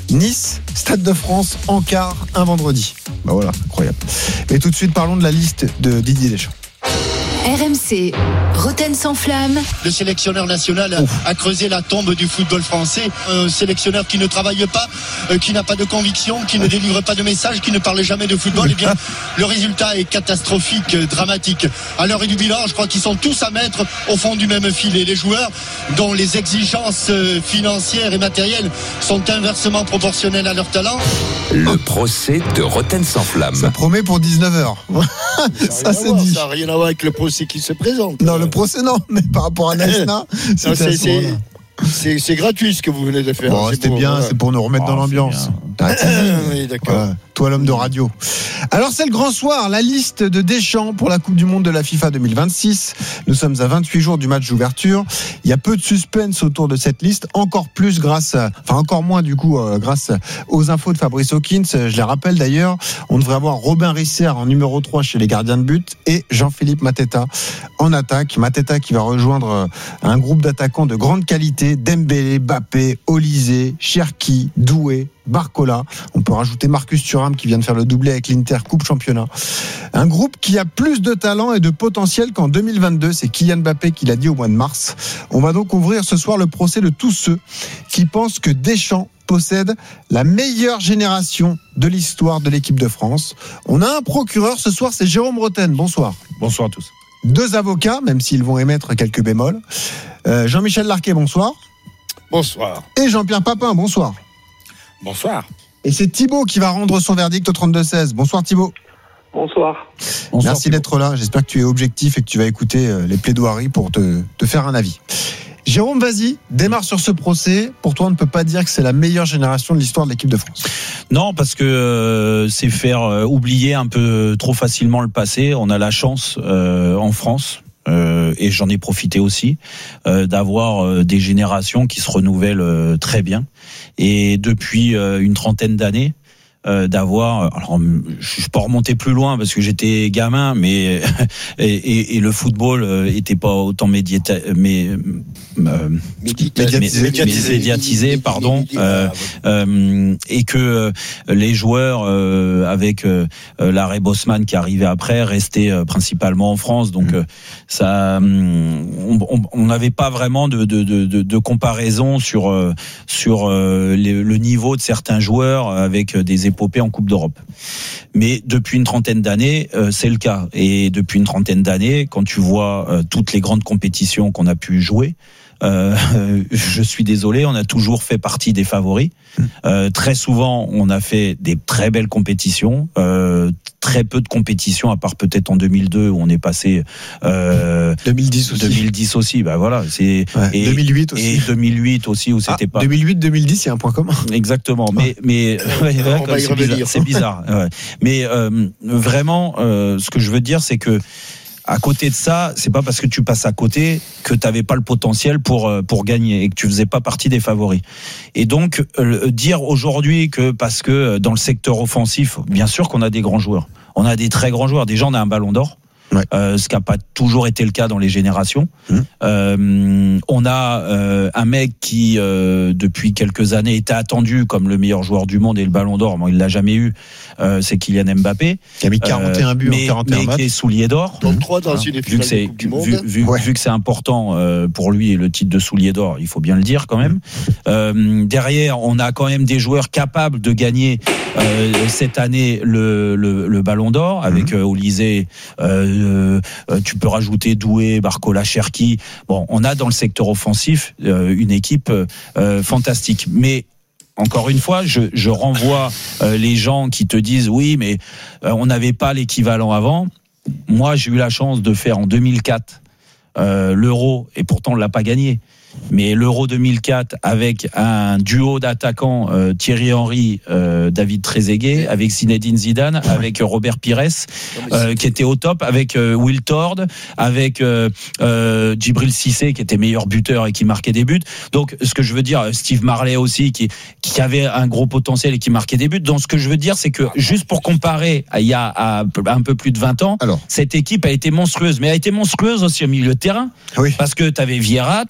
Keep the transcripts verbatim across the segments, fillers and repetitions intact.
Nice, Stade de France, en quart, un vendredi. Bah voilà, incroyable. Et tout de suite, parlons de la liste de Didier Deschamps. R M C, Roten sans flamme. Le sélectionneur national Ouf. a creusé la tombe du football français. Un sélectionneur qui ne travaille pas, euh, qui n'a pas de conviction, qui ne délivre pas de message, qui ne parle jamais de football. Eh bien, le résultat est catastrophique, dramatique. À l'heure du bilan, je crois qu'ils sont tous à mettre au fond du même filet. Les joueurs dont les exigences financières et matérielles sont inversement proportionnelles à leur talent. Le procès de Roten sans flamme. Ça promet pour dix-neuf heures. Ça, ça c'est dit. Ça n'a rien à voir avec le procès qui se présente. Non, le procès, non, mais par rapport à Naïsna, c'est, c'est, c'est, c'est, c'est gratuit ce que vous venez de faire. Bon, c'est c'était pour, bien, voilà. c'est pour nous remettre oh, dans l'ambiance. Oui, d'accord. Voilà. Toi, l'homme de radio. Alors, c'est le grand soir, la liste de Deschamps pour la Coupe du Monde de la FIFA deux mille vingt-six. Nous sommes à vingt-huit jours du match d'ouverture. Il y a peu de suspense autour de cette liste, encore plus grâce, à, enfin encore moins du coup, euh, grâce aux infos de Fabrice Hawkins. Je les rappelle d'ailleurs, on devrait avoir Robin Risser en numéro trois chez les gardiens de but et Jean-Philippe Mateta en attaque. Mateta qui va rejoindre un groupe d'attaquants de grande qualité, Dembélé, Mbappé, Olysée, Cherki, Doué, Barcola. On peut rajouter Marcus Thuram qui vient de faire le doublé avec l'Inter Coupe Championnat. Un groupe qui a plus de talent et de potentiel qu'en deux mille vingt-deux. C'est Kylian Mbappé qui l'a dit au mois de mars. On va donc ouvrir ce soir le procès de tous ceux qui pensent que Deschamps possède la meilleure génération de l'histoire de l'équipe de France. On a un procureur ce soir, c'est Jérôme Roten. Bonsoir. Bonsoir à tous. Deux avocats, même s'ils vont émettre quelques bémols. Euh, Jean-Michel Larquet, bonsoir. Bonsoir. Et Jean-Pierre Papin, bonsoir. Bonsoir. Et c'est Thibaut qui va rendre son verdict au trente-deux seize. Bonsoir Thibaut. Bonsoir. Bonsoir Merci Thibaut. d'être là. J'espère que tu es objectif et que tu vas écouter les plaidoiries pour te, te faire un avis. Jérôme, vas-y, démarre sur ce procès. Pour toi, on ne peut pas dire que c'est la meilleure génération de l'histoire de l'équipe de France. Non, parce que euh, c'est faire euh, oublier un peu trop facilement le passé. On a la chance euh, en France. Euh, et j'en ai profité aussi euh, d'avoir euh, des générations qui se renouvellent euh, très bien et depuis euh, une trentaine d'années euh, d'avoir alors je peux pas remonter plus loin parce que j'étais gamin mais et, et, et le football euh, était pas autant médiata, mais euh, médiatisé, médiatisé, médiatisé pardon euh, euh, et que euh, les joueurs euh, avec euh, l'arrêt Bosman qui arrivait après restaient euh, principalement en France donc euh, ça on n'avait pas vraiment de, de, de, de comparaison sur euh, sur euh, les, le niveau de certains joueurs avec des épopées en Coupe d'Europe. Mais depuis une trentaine d'années, euh, c'est le cas. Et depuis une trentaine d'années, quand tu vois euh, toutes les grandes compétitions qu'on a pu jouer, Euh, je suis désolé, on a toujours fait partie des favoris. Euh, très souvent, on a fait des très belles compétitions, euh, très peu de compétitions, à part peut-être en deux mille deux où on est passé. Euh, deux mille dix aussi. deux mille dix aussi, bah voilà. C'est ouais, et, deux mille huit aussi. Et deux mille huit aussi où c'était ah, pas. deux mille huit deux mille dix, il y a un point commun. Exactement. Mais mais ouais, on va y c'est, bizarre, c'est bizarre. Ouais. Mais euh, vraiment, euh, ce que je veux dire, c'est que. À côté de ça, c'est pas parce que tu passes à côté que tu n'avais pas le potentiel pour pour gagner et que tu faisais pas partie des favoris. Et donc euh, dire aujourd'hui que parce que dans le secteur offensif, bien sûr qu'on a des grands joueurs, on a des très grands joueurs. Déjà on a un Ballon d'Or. Ouais. Euh, ce qui n'a pas toujours été le cas dans les générations. Mmh. Euh, on a euh, un mec qui, euh, depuis quelques années, était attendu comme le meilleur joueur du monde et le Ballon d'Or. Bon, il l'a jamais eu. Euh, c'est Kylian Mbappé. Qui a mis quarante et un buts mais, en quarante et un mais matchs. Qui est soulier d'or. Donc trois dans voilà. une finale de Coupe du Monde. Vu, vu, ouais. vu que c'est important euh, pour lui le titre de soulier d'or, il faut bien le dire quand même. Euh, derrière, on a quand même des joueurs capables de gagner euh, cette année le, le, le Ballon d'Or avec euh, Olysée. Euh, Euh, tu peux rajouter Doué, Barcola, Cherki. Bon, on a dans le secteur offensif euh, une équipe euh, fantastique. Mais encore une fois, je, je renvoie euh, les gens qui te disent oui, mais euh, on n'avait pas l'équivalent avant. Moi, j'ai eu la chance de faire en deux mille quatre euh, l'Euro et pourtant on l'a pas gagné. Mais l'Euro deux mille quatre avec un duo d'attaquants euh, Thierry Henry, euh, David Trezeguet, avec Zinedine Zidane, avec Robert Pires, euh, qui était au top, avec euh, Will Tord, avec euh, euh, Djibril Cissé qui était meilleur buteur et qui marquait des buts. Donc ce que je veux dire, Steve Marley aussi qui qui avait un gros potentiel et qui marquait des buts. Donc ce que je veux dire, c'est que juste pour comparer, il y a à un peu plus de vingt ans, alors, cette équipe a été monstrueuse, mais a été monstrueuse aussi au milieu de terrain, oui. Parce que tu avais Vieira, tu avais Makelele,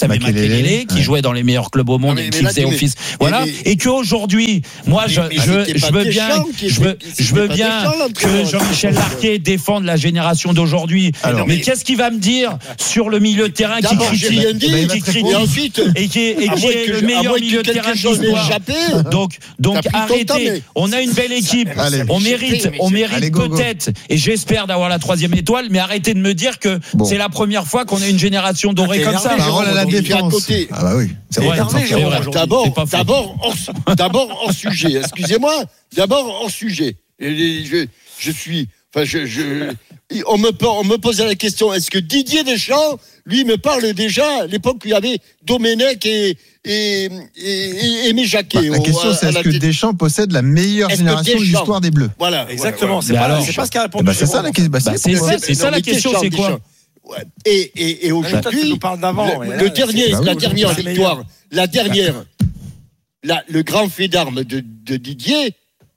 Dembélé, qui ouais. jouait dans les meilleurs clubs au monde mais- et mais qui là, faisait tu- office. mais- Voilà. mais- Et qu'aujourd'hui, moi, je, Mais- mais je, c'était je pas veux bien, Deschamps qui je veux, était- je c'était veux pas bien Deschamps, que l'entraîneur. Jean-Michel Larquet défende la génération d'aujourd'hui. Alors, mais mais- qu'est-ce qu'il va me dire sur le milieu de terrain qui D'abord, j'ai critique, rien dit. bah, il va qui te critique Et ensuite, et qui est, et à qui moins est que- le à meilleur moins que milieu de quelque terrain de chose m'ait l'histoire. échappé. Donc, donc T'as pris ton temps, arrêtez. mais- On a une belle équipe. Allez. On mérite, on mérite Allez, go, go. peut-être, et j'espère d'avoir la troisième étoile, mais arrêtez de me dire que Bon. c'est la première fois qu'on a une génération dorée Ah, comme t'es ça. énervé, Parole à la Et puis à défense. côté- Ah bah oui. C'est Ouais, vrai, énervé, c'est Jérôme, vrai. aujourd'hui. D'abord, C'est pas faux. d'abord, hors, d'abord hors sujet. Excusez-moi. D'abord hors sujet. Et les- je, je suis. Enfin, je, je, on me, on me posait la question. Est-ce que Didier Deschamps, lui, me parle déjà à l'époque où il y avait Domenech et et et, et, et Méjaquet. Bah, la au- question, à- c'est à est-ce la que tête. Deschamps possède la meilleure Est-ce que génération de Deschamps- l'histoire des Bleus? Voilà. Exactement, c'est Mais pas, alors, c'est pas ce qu'a Eh répondu. ben, c'est ça Jérôme. la question. Bah, Bah, si, c'est pourquoi ça, c'est ça Non, la mais question, Deschamps, c'est quoi Deschamps. Ouais. Et, et, et Non, mais toi, tu aujourd'hui, nous parles d'avant. le, mais le là, dernier, Bah oui, la oui, dernière c'est le victoire, meilleur. la dernière, la, le grand fait d'armes de, de Didier,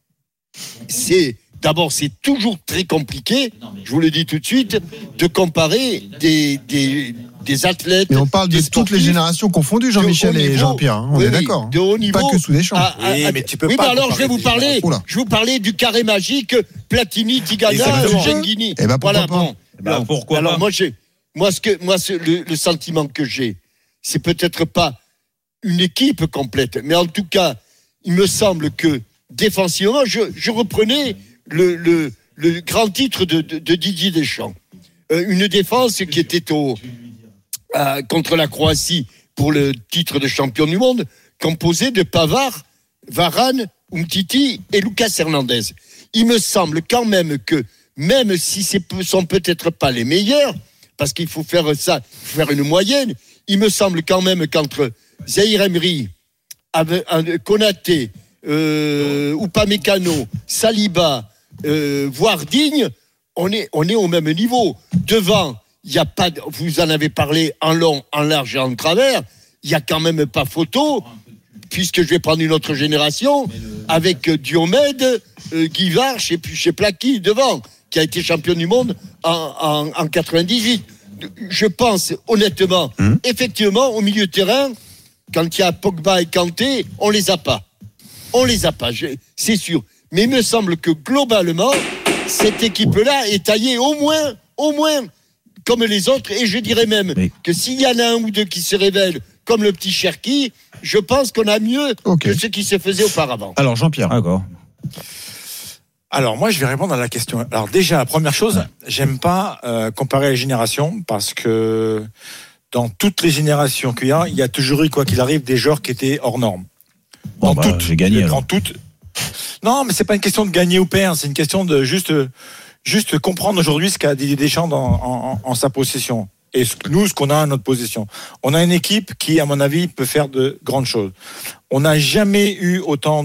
c'est d'abord c'est toujours très compliqué. Je vous le dis tout de suite, de comparer des des, des athlètes. Mais on parle de des toutes les sportifs générations confondues, de haut Jean-Michel et niveau. Jean-Pierre. hein, On Oui, est oui, d'accord. de haut niveau. Pas que sous Deschamps. à- à- Oui, à- mais tu peux oui, pas bah alors je vais comparer vous des parler, générations. Oula. je vais vous parler du carré magique Platini, Tigana, Exactement. Genghini. Eh ben, pourquoi voilà, pas. bon. Bah, Non. pourquoi Alors pas. moi j'ai moi ce que moi ce- le, le sentiment que j'ai, c'est peut-être pas une équipe complète, mais en tout cas, il me semble que défensivement, je, je reprenais le, le, le grand titre de, de, de Didier Deschamps. Euh, une défense qui était au euh, contre la Croatie pour le titre de champion du monde, composée de Pavard, Varane, Umtiti et Lucas Hernandez. Il me semble quand même que même si ce ne sont peut-être pas les meilleurs, parce qu'il faut faire ça, il faut faire une moyenne, il me semble quand même qu'entre Zahir Emery, avec- euh, Konaté, euh, Upamecano, Saliba, euh, voire Digne, on est, on est au même niveau. Devant, il y a pas, de- vous en avez parlé en long, en large et en travers, il n'y a quand même pas photo, puisque je vais prendre une autre génération, avec euh, Diomède, euh, Guy Varche et puis je sais pas qui devant, qui a été champion du monde en, en, en quatre-vingt-dix-huit. Je pense honnêtement, Hum. effectivement, au milieu de terrain, quand il y a Pogba et Kanté, on les a pas. On les a pas, je- c'est sûr. Mais il me semble que globalement, cette équipe-là est taillée au moins, au moins, comme les autres. Et je dirais même Oui. que s'il y en a un ou deux qui se révèlent, comme le petit Cherki, je pense qu'on a mieux Ok. que ce qui se faisait auparavant. Alors, Jean-Pierre. D'accord. Alors moi je vais répondre à la question. Alors déjà la première chose, j'aime pas euh, comparer les générations parce que dans toutes les générations qu'il y a, il y a toujours eu quoi qu'il arrive des joueurs qui étaient hors normes. Bon, Dans bah, toutes, j'ai gagné, Dans alors. toutes. Non, mais c'est pas une question de gagner ou perdre, c'est une question de juste juste comprendre aujourd'hui ce qu'a Didier Deschamps dans, en, en, en sa possession. Et ce, nous, ce qu'on a à notre position. On a une équipe qui, à mon avis, peut faire de grandes choses. On n'a jamais eu autant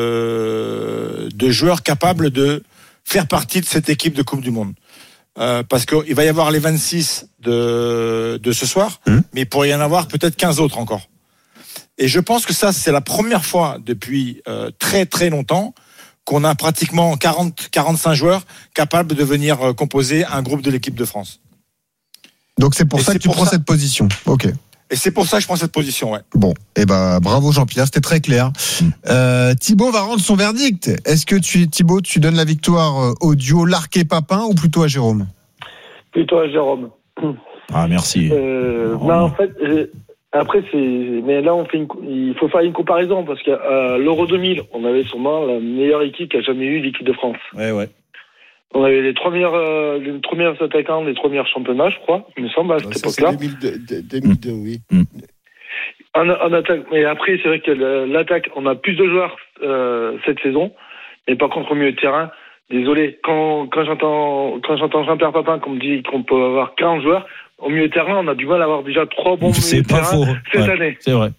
de, de joueurs capables de faire partie de cette équipe de Coupe du Monde. Euh, parce qu'il va y avoir les vingt-six de, de ce soir, Mmh. mais il pourrait y en avoir peut-être quinze autres encore. Et je pense que ça, c'est la première fois depuis euh, très très longtemps qu'on a pratiquement quarante, quarante-cinq joueurs capables de venir euh, composer un groupe de l'équipe de France. Donc, c'est pour Et ça c'est que tu pour prends ça- cette position. Ok. Et c'est pour ça que je prends cette position, ouais. Bon, eh ben bravo Jean-Pierre, c'était très clair. Euh, Thibaut va rendre son verdict. Est-ce que tu, Thibaut, tu donnes la victoire euh, au duo Larquet-Papin ou plutôt à Jérôme? Plutôt à Jérôme. Ah, merci. Euh, Oh. non, en fait, euh, après, c'est. Mais là, on fait une, co- il faut faire une comparaison parce qu'à l'Euro deux mille, on avait sûrement la meilleure équipe qu'a jamais eu l'équipe de France. Ouais, ouais. On avait les trois meilleurs, euh, les trois meilleurs attaquants des trois meilleurs championnats, je crois, il me semble, à cette Ça, c'est époque-là. deux mille deux, de- deux mille deux, oui. En, en attaque. Mais après, c'est vrai que le- l'attaque, on a plus de joueurs euh, cette saison. Mais par contre, au milieu de terrain, désolé, quand, quand j'entends quand j'entends Jean-Pierre Papin qu'on me dit qu'on peut avoir quarante joueurs, au milieu de terrain, on a du mal à avoir déjà trois bons milieux C'est de pas terrain faux. cette Ouais, année. c'est vrai.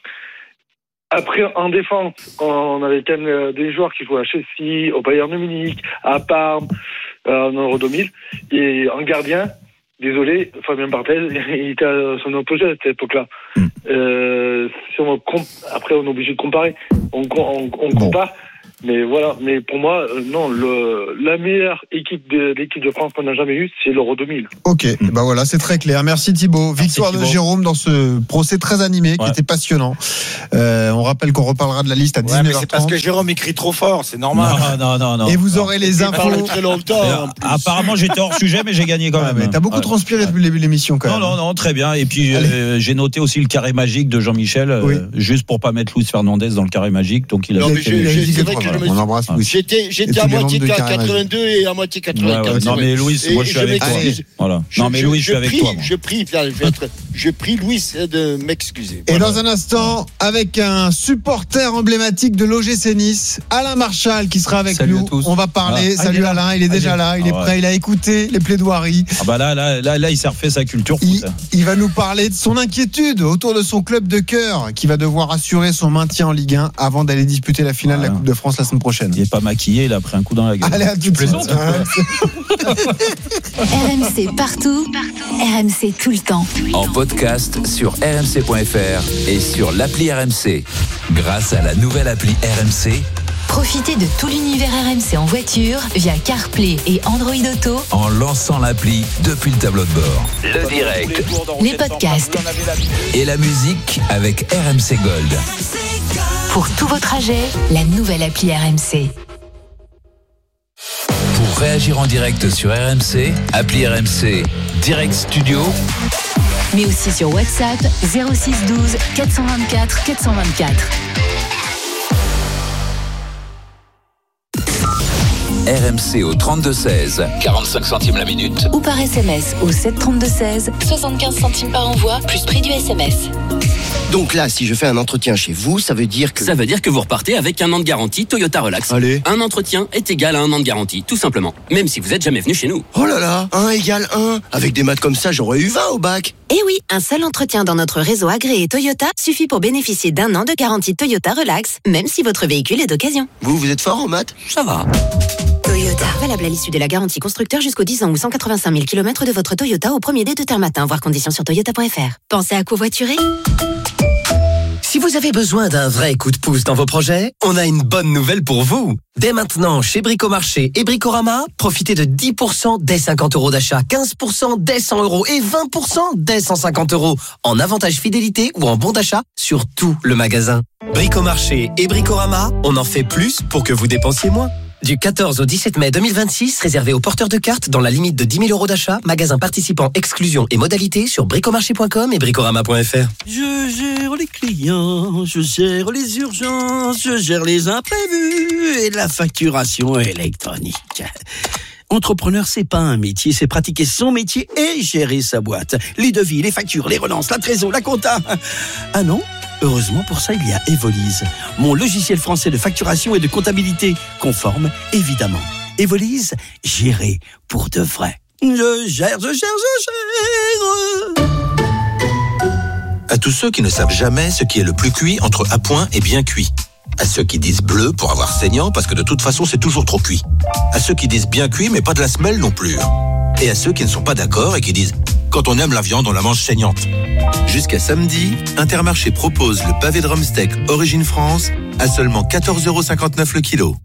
Après, en défense, on avait quand même euh, des joueurs qui jouaient à Chelsea, au Bayern de Munich, à Parme, euh, en Euro deux mille. Et en gardien, désolé, Fabien Barthez, il était à son opposé à cette époque-là. Mm. Euh, si on comp- après, on est obligé de comparer. On, on, on Bon. compare. Mais voilà, mais pour moi, euh, non, le, la meilleure équipe de l'équipe de France qu'on n'a jamais eue, c'est l'Euro deux mille. Ok, et ben voilà, c'est très clair. Merci Thibaut. Merci Victoire Thibaut. de Jérôme dans ce procès très animé Ouais. qui était passionnant. Euh, on rappelle qu'on reparlera de la liste à Ouais, dix-neuf mais heures c'est parce trente. que Jérôme écrit trop fort, c'est normal. Non, non, non, non. Et vous aurez les Il infos. parle très longtemps. Euh, en plus. Apparemment, j'étais hors sujet, mais j'ai gagné quand Ah, même. mais t'as beaucoup Ouais. transpiré depuis le début de l'émission quand Non, même. non, non, très bien. Et puis, Allez. euh, j'ai noté aussi le carré magique de Jean-Michel, euh, Oui. juste pour pas mettre Luis Fernandez dans le carré magique. Donc, il a Non, fait mais que- j'ai- Il a j'ai- dit c'est que vrai trois, que je voilà. me On embrasse Ah. Louis. J'étais, Et j'étais tous à les moitié membres de qu'à Carré Magique. quatre-vingt-deux et à moitié Ouais, quatre-vingt-quatre. ouais. c'est Non, vrai. mais Louis, Et moi, je suis je avec toi. m'excuse. Voilà. Je- Non, mais je- Louis, je suis je avec prie, toi. moi. Je prie, je vais être- je prie Louis de m'excuser. Et Voilà. dans un instant, avec un supporter emblématique de l'O G C Nice, Alain Marchal, qui sera avec Salut nous. à tous. On va parler. Ah, Salut il est là. Alain, il est Ah, déjà il est- là, il est Ah, ouais. prêt, il a écouté les plaidoiries. Ah bah là, là, là, là, il s'est refait sa culture Il, foot. il va nous parler de son inquiétude autour de son club de cœur, qui va devoir assurer son maintien en Ligue un avant d'aller disputer la finale de la Voilà. Coupe de France la semaine prochaine. Il est pas maquillé, il a pris un coup dans la gueule. Allez, à tout de suite. R M C partout, R M C tout le temps. En podcast sur r m c point f r et sur l'appli R M C. Grâce à la nouvelle appli R M C, Profitez de tout l'univers R M C en voiture via CarPlay et Android Auto. en lançant l'appli depuis le tableau de bord. Le direct Les podcasts. et la musique avec R M C Gold. Pour tous vos trajets, la nouvelle appli R M C. Pour réagir en direct sur R M C, appli R M C Direct Studio Mais aussi sur WhatsApp zéro six douze quatre cent vingt-quatre quatre cent vingt-quatre. R M C au trente-deux seize, quarante-cinq centimes la minute. Ou par S M S au sept trente-deux seize, soixante-quinze centimes par envoi, plus prix du S M S. Donc là, si je fais un entretien chez vous, ça veut dire que... Ça veut dire que vous repartez avec un an de garantie Toyota Relax. Allez. Un entretien est égal à un an de garantie, tout simplement. Même si vous êtes jamais venu chez nous. Oh là là, un égale un. Avec des maths comme ça, j'aurais eu vingt au bac. Eh oui, un seul entretien dans notre réseau agréé Toyota suffit pour bénéficier d'un an de garantie Toyota Relax, même si votre véhicule est d'occasion. Vous, vous êtes fort en maths? Ça va. Toyota. Valable à l'issue de la garantie constructeur jusqu'aux dix ans ou cent quatre-vingt-cinq mille kilomètres de votre Toyota au premier dé de terme matin, voir conditions sur toyota point f r. Pensez à covoiturer? Si vous avez besoin d'un vrai coup de pouce dans vos projets, on a une bonne nouvelle pour vous. Dès maintenant, chez Bricomarché et Bricorama, profitez de dix pour cent dès cinquante euros d'achat, quinze pour cent dès cent euros et vingt pour cent dès cent cinquante euros en avantage fidélité ou en bon d'achat sur tout le magasin. Bricomarché et Bricorama, on en fait plus pour que vous dépensiez moins. Du quatorze au dix-sept mai deux mille vingt-six, réservé aux porteurs de cartes dans la limite de dix mille euros d'achat, magasin participant, exclusion et modalités sur bricomarché point com et bricorama point f r. Je gère les clients, je gère les urgences, je gère les imprévus et la facturation électronique. Entrepreneur, c'est pas un métier, c'est pratiquer son métier et gérer sa boîte. Les devis, les factures, les relances, la trésor, la compta. Ah non? Heureusement, pour ça, il y a Evolise, mon logiciel français de facturation et de comptabilité, conforme, évidemment. Evolise, gérer pour de vrai. Je gère, je gère, je gère. À tous ceux qui ne savent jamais ce qui est le plus cuit entre à point et bien cuit. À ceux qui disent bleu pour avoir saignant parce que de toute façon c'est toujours trop cuit. À ceux qui disent bien cuit mais pas de la semelle non plus. Et à ceux qui ne sont pas d'accord et qui disent quand on aime la viande on la mange saignante. Jusqu'à samedi, Intermarché propose le pavé de Rumsteak Origine France à seulement quatorze euros cinquante-neuf le kilo.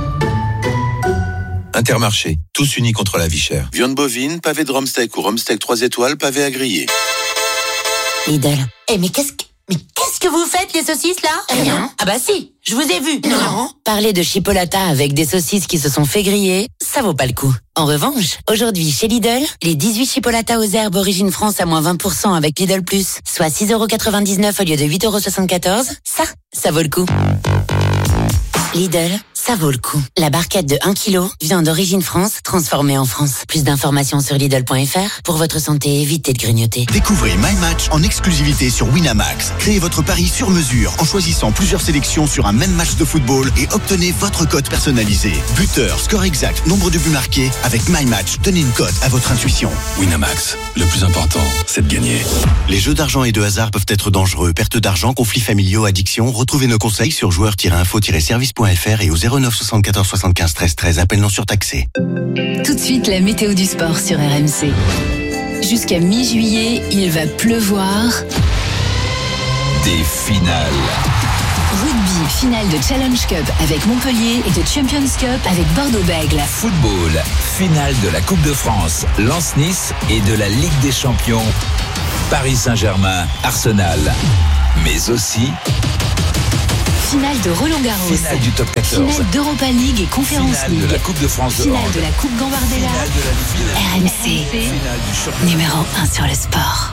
Intermarché, tous unis contre la vie chère. Viande bovine, pavé de Rumsteak ou Rumsteak trois étoiles, pavé à griller. Lidl. Eh mais qu'est-ce que... Mais qu'est-ce que vous faites, les saucisses, là? Rien. Ah bah si, je vous ai vu. Non. Parler de chipolata avec des saucisses qui se sont fait griller, ça vaut pas le coup. En revanche, aujourd'hui, chez Lidl, les dix-huit chipolatas aux herbes Origine France à moins vingt pour cent avec Lidl Plus, soit six euros quatre-vingt-dix-neuf au lieu de huit euros soixante-quatorze, ça, ça vaut le coup. Lidl, ça vaut le coup. La barquette de un kilo, viande d'origine France, transformée en France. Plus d'informations sur Lidl point f r. Pour votre santé, évitez de grignoter. Découvrez My Match en exclusivité sur Winamax. Créez votre pari sur mesure en choisissant plusieurs sélections sur un même match de football et obtenez votre cote personnalisée. Buteur, score exact, nombre de buts marqués. Avec My Match, donnez une cote à votre intuition. Winamax, le plus important, c'est de gagner. Les jeux d'argent et de hasard peuvent être dangereux. Perte d'argent, conflits familiaux, addiction. Retrouvez nos conseils sur joueurs tiret info tiret service point f r et au zéro neuf soixante-quatorze soixante-quinze treize treize. Appel non surtaxé. Tout de suite, la météo du sport sur R M C. Jusqu'à mi-juillet, il va pleuvoir. Des finales. Rugby, finale de Challenge Cup avec Montpellier et de Champions Cup avec Bordeaux-Bègles. Football, finale de la Coupe de France, Lens-Nice et de la Ligue des Champions, Paris Saint-Germain, Arsenal. Mais aussi finale de Roland-Garros, finale du top quatorze, finale d'Europa League et Conférence finale League, de la Coupe de France de finale hand, de la Coupe Gambardella, finale de la R M C, finale du championnat. numéro un sur le sport.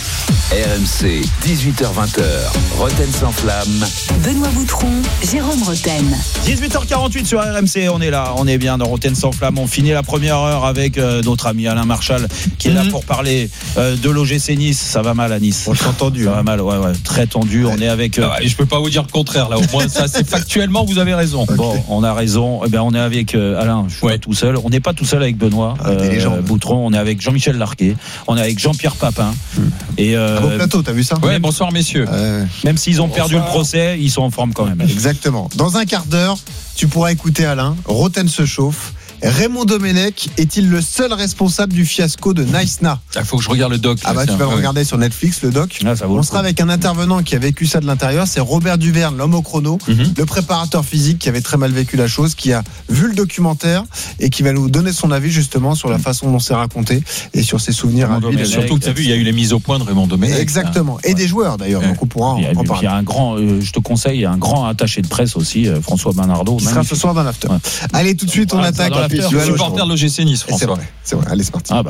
R M C, dix-huit heures vingt, Roten sans flamme. Benoît Boutron, Jérôme Roten. dix-huit heures quarante-huit sur R M C, on est là, on est bien dans Roten sans flamme. On finit la première heure avec euh, notre ami Alain Marchal qui est là pour parler euh, de l'O G C Nice. Ça va mal à Nice. On s'est tendu. Ça hein. va mal, ouais, ouais, très tendu. Ouais. On est avec. Euh... Ah ouais, je peux pas vous dire le contraire là. Au moins ça, c'est factuellement, vous avez raison. Okay. Bon, on a raison. Eh ben, on est avec euh, Alain. Je suis ouais. pas tout seul. On n'est pas tout seul avec Benoît ah, euh, Boutron. On est avec Jean-Michel Larquet. On est avec Jean-Pierre Papin. Hum. Et euh, bon plateau, t'as vu ça? Ouais, bonsoir messieurs. Euh, Même s'ils ont bonsoir. perdu le procès, ils sont en forme quand même. Exactement. Dans un quart d'heure, tu pourras écouter Alain. Roten se chauffe. Raymond Domenech est-il le seul responsable du fiasco de Nice-Na? Il faut que je regarde le doc. Ah bah tiens, tu vas ouais. le regarder sur Netflix, le doc. Ah, ça vaut On le sera coup. avec un intervenant qui a vécu ça de l'intérieur, c'est Robert Duverne, l'homme au chrono, mm-hmm. le préparateur physique qui avait très mal vécu la chose, qui a vu le documentaire et qui va nous donner son avis justement sur la façon dont c'est raconté et sur ses souvenirs à lui. Surtout que tu as vu, il y a eu les mises au point de Raymond Domenech. Exactement. Et ouais. des joueurs d'ailleurs, ouais. donc on pourra en, il y a, en parler. Il y a un grand, euh, je te conseille, un grand attaché de presse aussi, euh, François Bernardo. Qui sera ce soir dans l'after. Ouais. Allez, tout de suite, on ah, attaque. Le supporter de l'O G C Nice, François. C'est vrai, c'est vrai. Allez, c'est parti. Ah bah.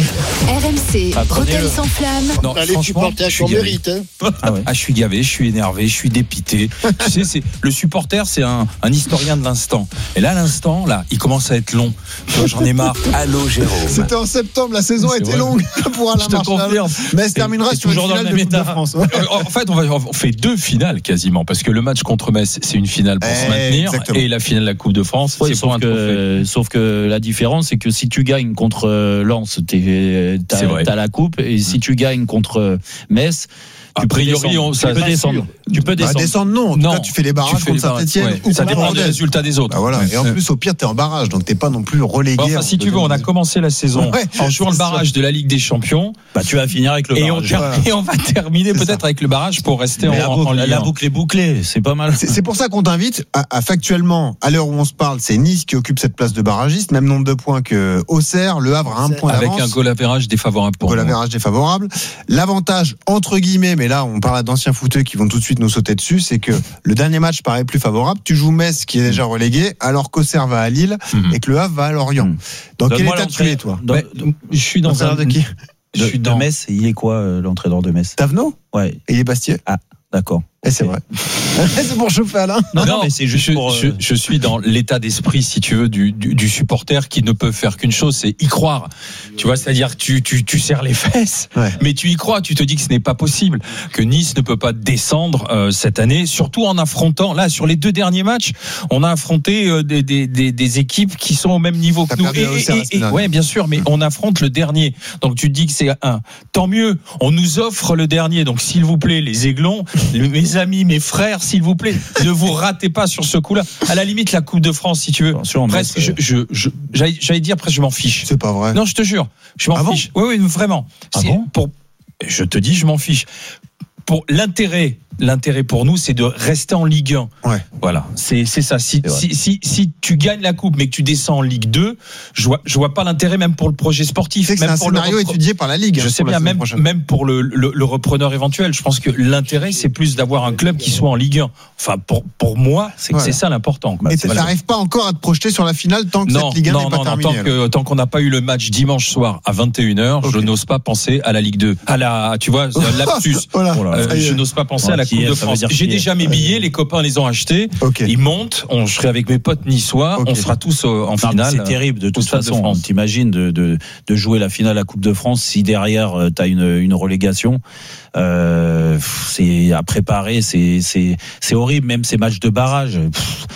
R M C, Roten sans flamme. Non, les supporters sont mérite. Hein. Ah, ouais. ah, je suis gavé, je suis énervé, je suis dépité. Tu sais, c'est le supporter, c'est un, un historien de l'instant. Et là, l'instant, là, il commence à être long. J'en ai marre. Allô, Jérôme. C'était en septembre, la saison c'est était vrai. longue pour Alain Marchal. Mais elle se terminera et, sur une finale de Coupe de France. Ouais. En fait, on, va, on fait deux finales quasiment, parce que le match contre Metz, c'est une finale pour eh, se maintenir, exactement. Et la finale de la Coupe de France, ouais, c'est pour un que, trophée. Sauf que la différence, c'est que si tu gagnes contre Lens, t'es, t'as, t'as la coupe, et si tu gagnes contre Metz, tu peux descendre. Tu peux descendre. Tu peux descendre. Bah, descendre, non. En tout cas, tu fais les barrages contre Saint-Etienne. Ouais. Ça dépend des résultats des autres. Bah voilà. Ouais. Et en plus, au pire, t'es en barrage, donc t'es pas non plus relégué. Enfin, si tu veux, on a commencé la saison ouais, en jouant le barrage de la Ligue des Champions. Bah, tu vas finir avec le et barrage. On ter- et on va terminer c'est peut-être ça. Avec le barrage pour rester mais en, boucle, en Ligue. La boucle est bouclée, c'est pas mal. C'est, c'est pour ça qu'on t'invite à, à factuellement, à l'heure où on se parle, c'est Nice qui occupe cette place de barragiste, même nombre de points que Auxerre, Le Havre a un point avec d'avance. Avec un goal average défavorable pour goal average défavorable. L'avantage, entre guillemets, mais là, on parle d'anciens footeux qui vont tout de suite nous sauter dessus, c'est que le dernier match paraît plus favorable. Tu joues Metz qui est déjà relégué, alors qu'Auxerre va à Lille mm-hmm. et que Le Havre va à Lorient. Mm. Dans quel état tu es, toi? dans, Je suis dans un de qui Je suis dans Metz. Il est quoi euh, l'entraîneur de Metz? Tavenot. Ouais. Et il est Bastier. Ah, d'accord. Et c'est vrai. C'est pour chauffer Alain. Non, non, mais c'est juste je, pour. Euh... Je, je suis dans l'état d'esprit, si tu veux, du, du, du supporter qui ne peut faire qu'une chose, c'est y croire. Tu vois, c'est-à-dire que tu, tu, tu serres les fesses, ouais. mais tu y crois. Tu te dis que ce n'est pas possible, que Nice ne peut pas descendre euh, cette année, surtout en affrontant. Là, sur les deux derniers matchs, on a affronté euh, des, des, des, des équipes qui sont au même niveau que nous. Et, et, et, et ouais, bien sûr, mais on affronte le dernier. Donc tu te dis que c'est un. Tant mieux. On nous offre le dernier. Donc s'il vous plaît, les Aiglons, mes amis, mes frères, s'il vous plaît, ne vous ratez pas sur ce coup-là. À la limite, la Coupe de France, si tu veux. Attention, presque, je, je, je, j'allais, j'allais dire presque, je m'en fiche. C'est pas vrai. Non, je te jure, je m'en ah fiche. Bon oui, oui, vraiment. Ah c'est bon pour. Je te dis, je m'en fiche. Pour l'intérêt. L'intérêt pour nous, c'est de rester en Ligue un. Ouais. Voilà, c'est c'est ça. Si, c'est si si si tu gagnes la coupe, mais que tu descends en Ligue deux, je vois je vois pas l'intérêt même pour le projet sportif. C'est, que même c'est un pour scénario le repre... étudié par la Ligue. Je sais bien, même prochaine. même pour le, le le repreneur éventuel. Je pense que l'intérêt, c'est plus d'avoir un club qui soit en Ligue un. Enfin, pour pour moi, c'est que voilà. c'est ça l'important. Et tu n'arrives pas encore à te projeter sur la finale tant que non, cette Ligue un non, n'est pas non, terminée. Tant que tant qu'on n'a pas eu le match dimanche soir à vingt et une heures, okay. je n'ose pas penser à la Ligue deux. À la, tu vois, lapsus. Voilà. euh, je n'ose pas penser voilà, à la Coupe est, de France. J'ai déjà mes billets, les copains les ont achetés, okay. Ils montent, on, je serai avec mes potes niçois, okay. On sera tous en non, finale. C'est terrible de toute façon, de t'imagines de, de, de jouer la finale à la Coupe de France si derrière euh, t'as une, une relégation. Euh, c'est à préparer, c'est, c'est, c'est horrible, même ces matchs de barrage. Pff,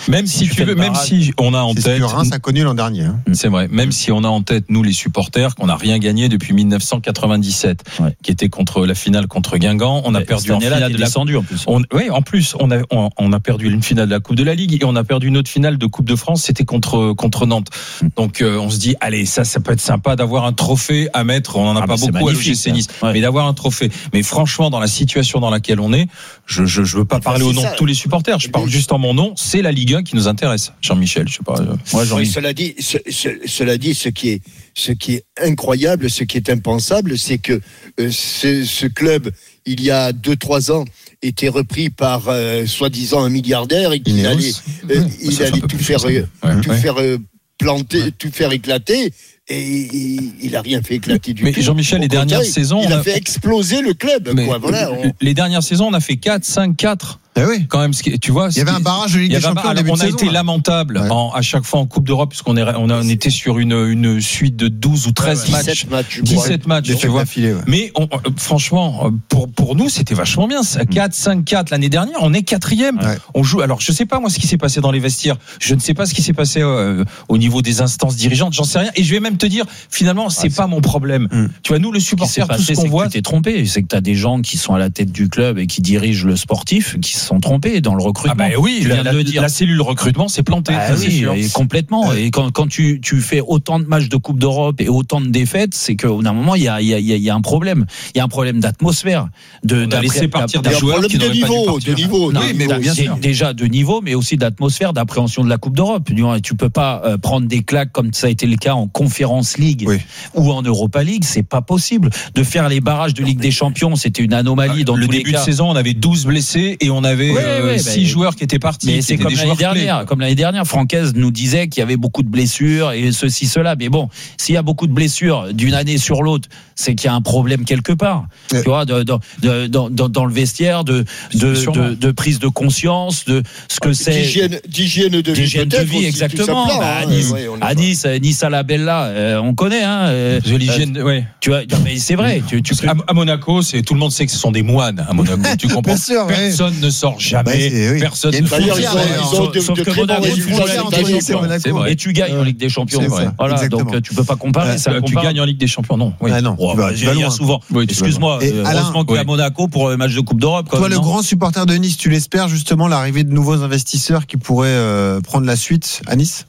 Même si tu veux, même si on a en c'est tête. ce que Reims a connu l'an dernier. Hein. C'est vrai. Même si on a en tête, nous, les supporters, qu'on n'a rien gagné depuis dix-neuf cent quatre-vingt-dix-sept, ouais. qui était contre la finale contre Guingamp. On a et perdu en finale de la descendu en plus. On, oui, en plus, on a, on, on a perdu une finale de la Coupe de la Ligue et on a perdu une autre finale de Coupe de France. C'était contre, contre Nantes. Donc, euh, on se dit, allez, ça, ça peut être sympa d'avoir un trophée à mettre. On en a ah pas bah beaucoup à l'O G C Nice. Ouais. Mais d'avoir un trophée. Mais franchement, dans la situation dans laquelle on est, je, je, je veux pas parler au nom ça. de tous les supporters. Je parle juste en mon nom. C'est la Ligue un qui nous intéresse. Jean-Michel, je sais pas. Moi, Jean oui, cela dit, ce, ce, cela dit, ce qui est, ce qui est incroyable, ce qui est impensable, c'est que euh, ce, ce club, il y a deux, trois ans, était repris par euh, soi-disant un milliardaire et qu'il allait, euh, il ça allait tout faire, euh, ouais, tout ouais. faire euh, planter, ouais. tout faire éclater. Et il, il a rien fait éclater du mais tout. Mais Jean-Michel, les dernières saisons, il a, a fait exploser le club. Mais quoi, voilà, on... Les dernières saisons, on a fait quatre, cinq, quatre. Ah oui. Quand même, tu vois. Il y avait un barrage de Ligue des Champions. Alors, on a saison, été là. lamentable ouais. en, à chaque fois en Coupe d'Europe, puisqu'on est, on, a, on était sur une, une suite de douze ou treize ouais, ouais. matchs. dix-sept matchs. dix-sept matchs, tu vois. Affilé, ouais. Mais on, franchement, pour, pour nous, c'était vachement bien. quatre, cinq, quatre l'année dernière, on est quatrième. Ouais. On joue. Alors, je sais pas, moi, ce qui s'est passé dans les vestiaires. Je ne sais pas ce qui s'est passé euh, au niveau des instances dirigeantes. J'en sais rien. Et je vais même te dire, finalement, c'est ah, pas c'est... mon problème. Hum. Tu vois, nous, le supporter, tout ce qu'on voit. Tu t'es trompé. C'est que tu as des gens qui sont à la tête du club et qui dirigent le sportif qui se sont trompés dans le recrutement. Ah bah oui, la, la, la cellule recrutement s'est plantée. Ah oui, et complètement. Et quand, quand tu, tu fais autant de matchs de Coupe d'Europe et autant de défaites, c'est qu'au d'un moment, il y a, il y, a, il y a un problème. Il y a un problème d'atmosphère. De, On a laissé partir des joueurs qui n'auraient pas dû partir. De niveau, non, oui, mais bon, bien sûr. Déjà de niveau, mais aussi d'atmosphère, d'appréhension de la Coupe d'Europe. Tu peux pas euh, prendre des claques comme ça a été le cas en Conference League oui. ou en Europa League. C'est pas possible. De faire les barrages de Ligue des Champions, c'était une anomalie dans le tous les début cas. de saison. On avait douze blessés et on avait ouais, euh, ouais, six bah, joueurs qui étaient partis. Mais c'est comme l'année dernière. Comme l'année dernière, Francaise nous disait qu'il y avait beaucoup de blessures et ceci, cela. Mais bon, s'il y a beaucoup de blessures d'une année sur l'autre, c'est qu'il y a un problème quelque part. Ouais. Tu vois, de, de, de, dans, dans le vestiaire, de, de, de, de prise de conscience, de ce que ah, c'est. D'hygiène, d'hygiène de vie. D'hygiène de vie, exactement. Plat, bah, hein, Nice, ouais, à Nice, Nice à la Bella, euh, on connaît. Hein, euh, l'hygiène, euh, ouais. Tu vois, mais c'est vrai. Tu, tu à, à Monaco, c'est tout le monde sait que ce sont des moines. À Monaco, tu comprends. sûr, personne ouais. ne sort jamais. Bah, oui. Personne ne D'ailleurs, ils ont, ils ont de, sauf de que très bons résultats. Et tu gagnes en Ligue des Champions. Voilà, donc tu peux pas comparer. Tu gagnes en Ligue des Champions, non. Il y a souvent. Excuse-moi. Heureusement qu'il y a Monaco pour le match de Coupe d'Europe. Toi, le grand supporter de Nice, tu l'espères justement l'arrivée de nouveaux investisseurs qui pourraient prendre la suite à Nice?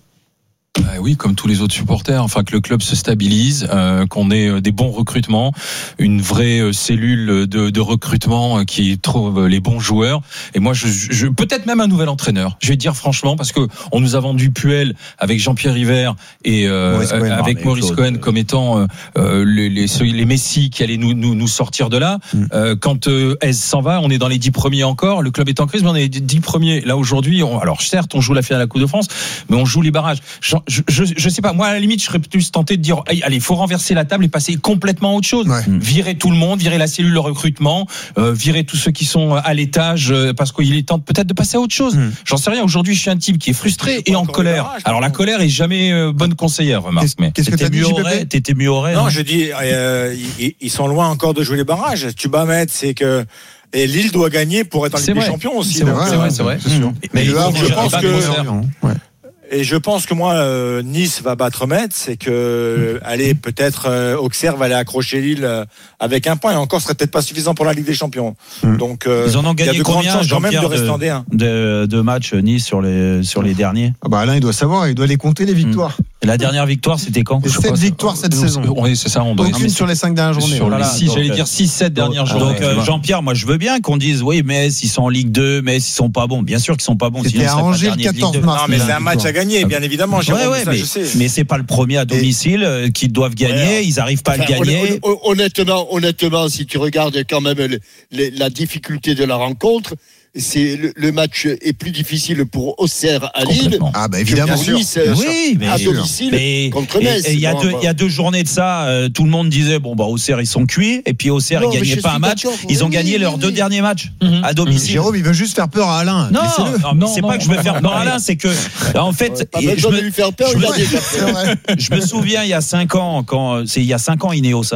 Ah oui, comme tous les autres supporters, enfin que le club se stabilise, euh, qu'on ait des bons recrutements, une vraie cellule de, de recrutement qui trouve les bons joueurs. Et moi, je, je peut-être même un nouvel entraîneur. Je vais te dire franchement, parce que on nous a vendu Puel avec Jean-Pierre River et euh, Maurice Cohen, avec Maurice Claude. Cohen comme étant euh, les, les, les Messi qui allaient nous, nous, nous sortir de là. Mm. Euh, quand euh, Hez s'en va, on est dans les dix premiers encore. Le club est en crise, mais on est les dix premiers. Là aujourd'hui, on, alors certes, on joue la finale de la Coupe de France, mais on joue les barrages. Genre, Je, je, je sais pas, moi à la limite je serais plus tenté de dire allez, il faut renverser la table et passer complètement à autre chose. Ouais. Virer tout le monde, virer la cellule de recrutement, euh, virer tous ceux qui sont à l'étage euh, parce qu'il est temps peut-être de passer à autre chose. Mmh. J'en sais rien, aujourd'hui je suis un type qui est frustré et en colère. Barrage, Alors la colère est jamais euh, bonne conseillère, remarque. Qu'est-ce, mais qu'est-ce que t'as mieux aurait, t'étais mieux aurait. Non, hein. je dis euh, ils, ils sont loin encore de jouer les barrages. Tu vas mettre c'est que et Lille doit gagner pour être en Ligue des Champions aussi. C'est vrai, c'est vrai, c'est vrai. C'est sûr. Mais je pense que Et je pense que moi, euh, Nice va battre Metz, c'est que, euh, allez, peut-être euh, Auxerre va aller accrocher Lille euh, avec un point, et encore, ce serait peut-être pas suffisant pour la Ligue des Champions. Mmh. Donc, euh, ils en ont gagné il y a de combien, grandes chances quand même de rester en D un. De, de matchs Nice sur les sur les derniers. Ah bah Alain, il doit savoir, il doit les compter les victoires. Mmh. Et la dernière victoire, c'était quand? sept victoires cette nous, saison. Oui, c'est ça. On doit Aucune sur les cinq dernières journées. Sur voilà, les six, j'allais dire six sept dernières donc, journées. Donc euh, Jean-Pierre, moi je veux bien qu'on dise oui, Metz ils sont en Ligue deux, Metz ils sont pas bons. Bien sûr qu'ils sont pas bons. C'était à Angers le quatorze mars. Non, mais c'est un match à gagner, bien évidemment. Ouais, ouais, ça, mais, je sais. mais c'est pas le premier à domicile euh, qu'ils doivent gagner. Ouais. Ils arrivent pas enfin, à le gagner. Honnêtement, honnêtement, si tu regardes quand même le, le, la difficulté de la rencontre. C'est le, le match est plus difficile pour Auxerre à Lille. Ah bah évidemment. Que Nice, oui, mais à domicile mais, contre Metz. Et il y a deux, il y a deux journées de ça, euh, tout le monde disait bon bah Auxerre ils sont cuits et puis Auxerre non, ils gagnaient pas un match. Ils ont oui, gagné oui, leurs oui. deux derniers matchs mm-hmm. à domicile. Jérôme, il veut juste faire peur à Alain. Non, non, non c'est non, pas non. que je veux faire peur à Alain, c'est que en fait, ouais, je me lui faire peur. Je me souviens il y a cinq ans quand c'est il y a cinq ans Ineos hein.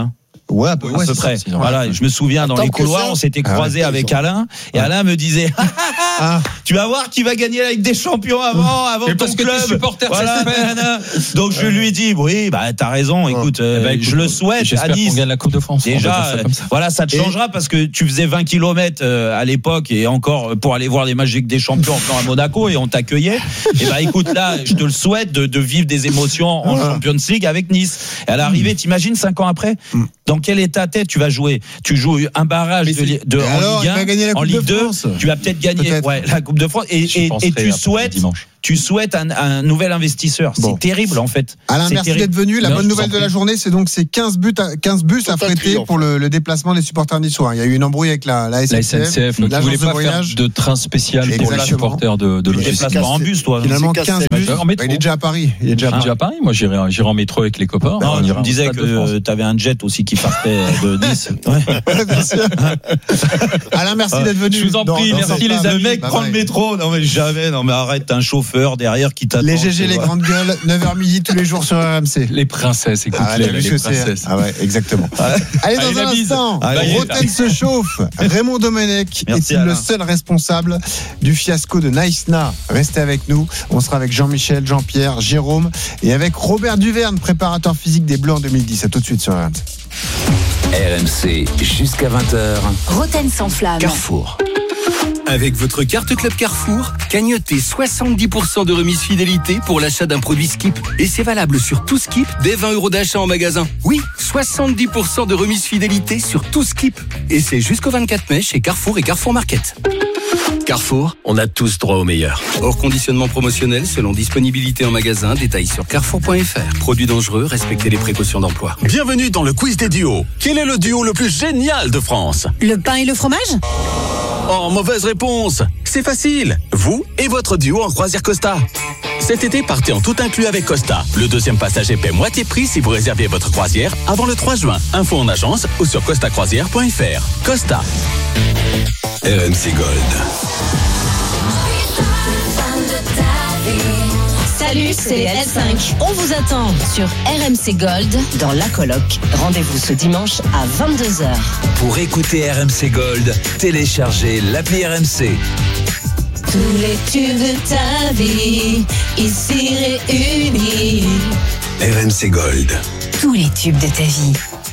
Ouais, à peu, ouais, à peu près. Ça, voilà, je me souviens dans les couloirs, ça, on s'était croisés ah, avec Alain, et ouais. Alain me disait ah, tu vas voir qui va gagner la Ligue des Champions avant, avant ton parce club. Que supporter, voilà, donc je lui ai dit oui, bah t'as raison. Écoute, euh, bah, écoute je le souhaite. J'espère à Nice. qu'on gagne la Coupe de France. Déjà, ça ça. voilà, ça te changera et... parce que tu faisais vingt kilomètres à l'époque et encore pour aller voir les matchs des Champions encore à Monaco et on t'accueillait. Et bah écoute là, je te le souhaite de, de vivre des émotions en Champions League avec Nice. Et à l'arrivée, t'imagines cinq ans après, dans quel état t'es tu vas jouer? Tu joues un barrage de, de en alors, Ligue un, en Ligue deux, tu vas peut-être gagner peut-être. Ouais, la Coupe de France et, et, et tu souhaites. Tu souhaites un, un nouvel investisseur. Bon. C'est terrible, en fait. Alain, c'est merci terrible. d'être venu. La non, bonne nouvelle de la journée, c'est donc ces quinze buts à, quinze bus affrétés pour le, le déplacement des supporters niçois. Il y a eu une embrouille avec la, la S N C F. La S N C F, qui ne voulait pas faire de train spécial pour les supporters de, de l'O G C. Déplacement en bus, toi. Finalement, quinze bus. Il est déjà à Paris. Il est déjà à Paris. Moi, j'irai en métro avec les copains. Non, on disait que tu avais un jet aussi qui partait de Nice. Alain, merci d'être venu. Je vous en prie, merci les amis. Le mec prend le métro. Non, mais jamais. Non, mais arrête, un chauffeur derrière qui les G G, les grandes gueules, neuf heures midi tous les jours sur R M C. Les princesses, écoute ah, les, les princesses. Ah ouais, exactement. Allez, dans Allez, un instant, Roten se chauffe. Raymond Domenech est-il le seul responsable du fiasco de Naïsna? Restez avec nous. On sera avec Jean-Michel, Jean-Pierre, Jérôme et avec Robert Duverne, préparateur physique des Bleus en deux mille dix. À tout de suite sur R M C. R M C jusqu'à vingt heures. Roten sans flamme. Carrefour. Avec votre carte Club Carrefour, cagnotez soixante-dix pour cent de remise fidélité pour l'achat d'un produit Skip. Et c'est valable sur tout Skip dès vingt euros d'achat en magasin. Oui, soixante-dix pour cent de remise fidélité sur tout Skip. Et c'est jusqu'au vingt-quatre mai chez Carrefour et Carrefour Market. Carrefour, on a tous droit au meilleur. Hors conditionnement promotionnel selon disponibilité en magasin, détails sur carrefour point f r. Produits dangereux, respectez les précautions d'emploi. Bienvenue dans le quiz des duos. Quel est le duo le plus génial de France? Le pain et le fromage? Oh, mauvaise réponse. C'est facile. Vous et votre duo en croisière Costa. Cet été, partez en tout inclus avec Costa. Le deuxième passager paie moitié prix si vous réservez votre croisière avant le trois juin. Info en agence ou sur costa croisière point f r. Costa. R M C Gold. Salut, c'est les L cinq. On vous attend sur R M C Gold dans La Coloc. Rendez-vous ce dimanche à vingt-deux heures. Pour écouter R M C Gold, téléchargez l'appli R M C. Tous les tubes de ta vie, ici réunis. R M C Gold. Tous les tubes de ta vie.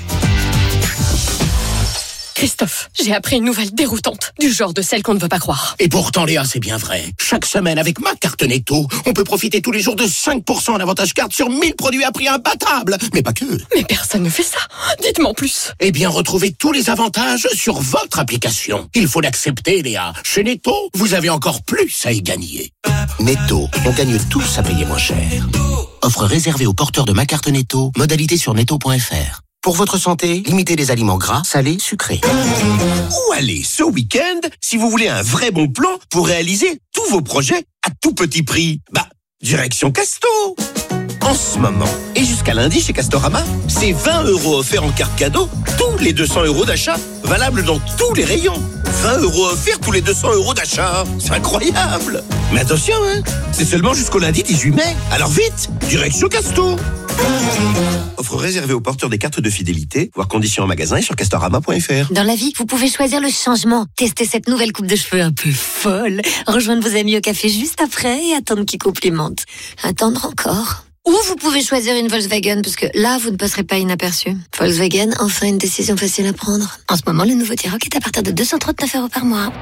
Christophe, j'ai appris une nouvelle déroutante, du genre de celle qu'on ne veut pas croire. Et pourtant, Léa, c'est bien vrai. Chaque semaine, avec ma carte Netto, on peut profiter tous les jours de cinq pour cent en avantage carte sur mille produits à prix imbattable. Mais pas que. Mais personne ne fait ça. Dites-moi en plus. Eh bien, retrouvez tous les avantages sur votre application. Il faut l'accepter, Léa. Chez Netto, vous avez encore plus à y gagner. Netto, on gagne tous à payer moins cher. Offre réservée aux porteurs de ma carte Netto. Modalité sur netto point f r. Pour votre santé, limitez les aliments gras, salés, sucrés. Où aller ce week-end si vous voulez un vrai bon plan pour réaliser tous vos projets à tout petit prix? Bah, direction Casto. En ce moment, et jusqu'à lundi chez Castorama, c'est vingt euros offerts en carte cadeau, tous les deux cents euros d'achat, valable dans tous les rayons. vingt euros offerts tous les deux cents euros d'achat. C'est incroyable. Mais attention, hein, c'est seulement jusqu'au lundi dix-huit mai. Alors vite, direction Casto. Offre réservée aux porteurs des cartes de fidélité, voir conditions en magasin et sur castorama point f r. Dans la vie, vous pouvez choisir le changement. Tester cette nouvelle coupe de cheveux un peu folle. Rejoindre vos amis au café juste après et attendre qu'ils complimentent. Attendre encore. Ou vous pouvez choisir une Volkswagen, parce que là, vous ne passerez pas inaperçu. Volkswagen, enfin une décision facile à prendre. En ce moment, le nouveau T-Roc est à partir de deux cent trente-neuf euros par mois.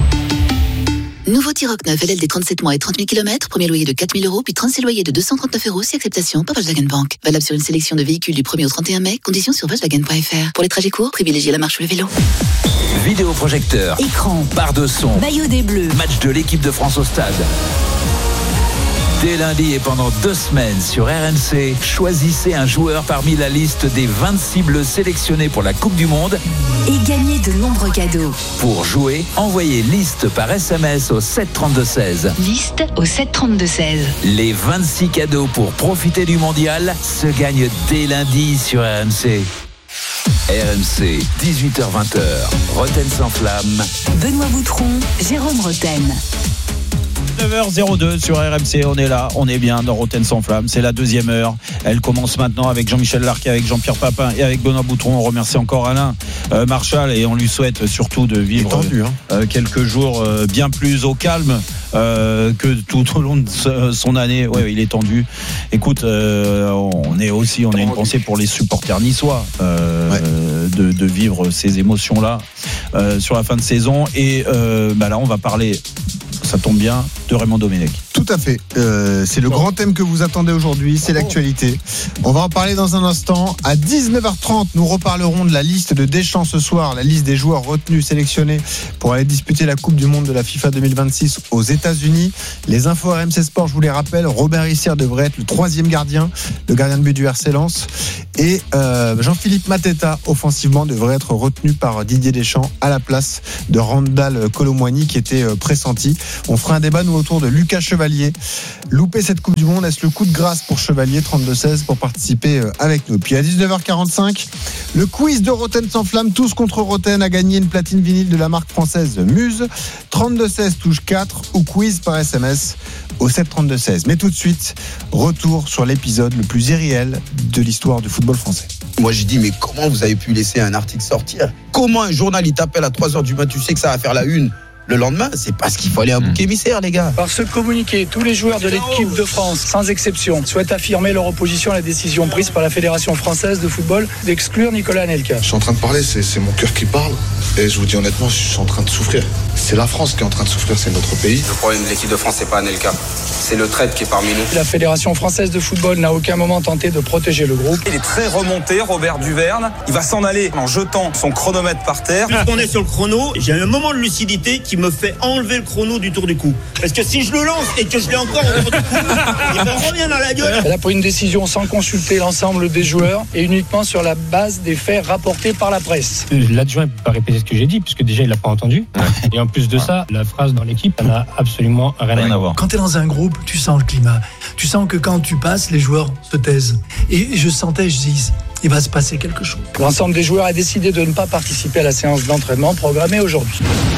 Nouveau T-Roc neuf, L L D trente-sept mois et trente mille kilomètres, premier loyer de quatre mille euros, puis trente-six loyers de deux cent trente-neuf euros, si acceptation par Volkswagen Bank. Valable sur une sélection de véhicules du premier au trente et un mai, conditions sur Volkswagen point f r. Pour les trajets courts, privilégiez la marche ou le vélo. Vidéoprojecteur, écran, barre de son, maillot des Bleus, match de l'équipe de France au stade. Dès lundi et pendant deux semaines sur R M C, choisissez un joueur parmi la liste des vingt-six Bleus sélectionnés pour la Coupe du Monde et gagnez de nombreux cadeaux. Pour jouer, envoyez liste par S M S au sept trente-deux seize. Liste au sept trente-deux seize. Les vingt-six cadeaux pour profiter du mondial se gagnent dès lundi sur R M C. R M C, dix-huit heures vingt. Roten sans flamme. Benoît Boutron, Jérôme Roten. dix-neuf heures zéro deux sur R M C, on est là, on est bien dans Rotten sans flamme, c'est la deuxième heure, elle commence maintenant avec Jean-Michel Larquet, avec Jean-Pierre Papin et avec Benoît Boutron. On remercie encore Alain euh, Marchal et on lui souhaite surtout de vivre tendu, hein. euh, quelques jours euh, bien plus au calme euh, que tout au long de son année. Ouais, il est tendu. Écoute, euh, on est aussi, on a une pensée pour les supporters niçois euh, ouais. de, de vivre ces émotions-là euh, sur la fin de saison. Et euh, bah là, on va parler, ça tombe bien, de Raymond Domenech. Tout à fait. Euh, c'est le grand thème que vous attendez aujourd'hui, c'est l'actualité. On va en parler dans un instant. À dix-neuf heures trente, nous reparlerons de la liste de Deschamps ce soir, la liste des joueurs retenus, sélectionnés pour aller disputer la Coupe du Monde de la FIFA deux mille vingt-six aux États-Unis. Les infos R M C Sport, je vous les rappelle, Robert Issière devrait être le troisième gardien, le gardien de but du R C Lens. Et euh, Jean-Philippe Mateta, offensivement, devrait être retenu par Didier Deschamps à la place de Randall Colomwani qui était euh, pressenti. On fera un débat, nous, autour de Lucas Chevalier. Louper cette Coupe du Monde, est-ce le coup de grâce pour Chevalier, trente-deux seize, pour participer euh, avec nous. Puis à dix-neuf heures quarante-cinq, le quiz de Rotten sans flamme, tous contre Rotten, a gagné une platine vinyle de la marque française Muse. trente-deux seize touche quatre ou quiz par S M S au sept trente-deux seize. Mais tout de suite, retour sur l'épisode le plus irréel de l'histoire du football français. Moi j'ai dit mais comment vous avez pu laisser un article sortir ? Comment un journal il t'appelle à trois heures du matin, tu sais que ça va faire la une le lendemain, c'est parce qu'il fallait un bouc émissaire, les gars. Par ce communiqué, tous les joueurs de l'équipe de France, sans exception, souhaitent affirmer leur opposition à la décision prise par la Fédération française de football d'exclure Nicolas Anelka. Je suis en train de parler, c'est, c'est mon cœur qui parle. Et je vous dis honnêtement, je suis en train de souffrir. C'est la France qui est en train de souffrir, c'est notre pays. Le problème de l'équipe de France, c'est pas Anelka. C'est le traître qui est parmi nous. La Fédération française de football n'a à aucun moment tenté de protéger le groupe. Il est très remonté, Robert Duverne. Il va s'en aller en jetant son chronomètre par terre. Puisqu'on est sur le chrono, j'ai un moment de lucidité qui me fait enlever le chrono du tour du cou. Parce que si je le lance et que je l'ai encore au tour du cou, il me revient dans la gueule. Elle a pris une décision sans consulter l'ensemble des joueurs et uniquement sur la base des faits rapportés par la presse. L'adjoint ne peut pas répéter ce que j'ai dit, puisque déjà il l'a pas entendu. Et en plus de ça, la phrase dans l'équipe, elle n'a absolument rien, rien à voir. Quand tu es dans un groupe, tu sens le climat. Tu sens que quand tu passes, les joueurs se taisent. Et je sentais, je dis, il va se passer quelque chose. L'ensemble des joueurs a décidé de ne pas participer à la séance d'entraînement programmée aujourd'hui.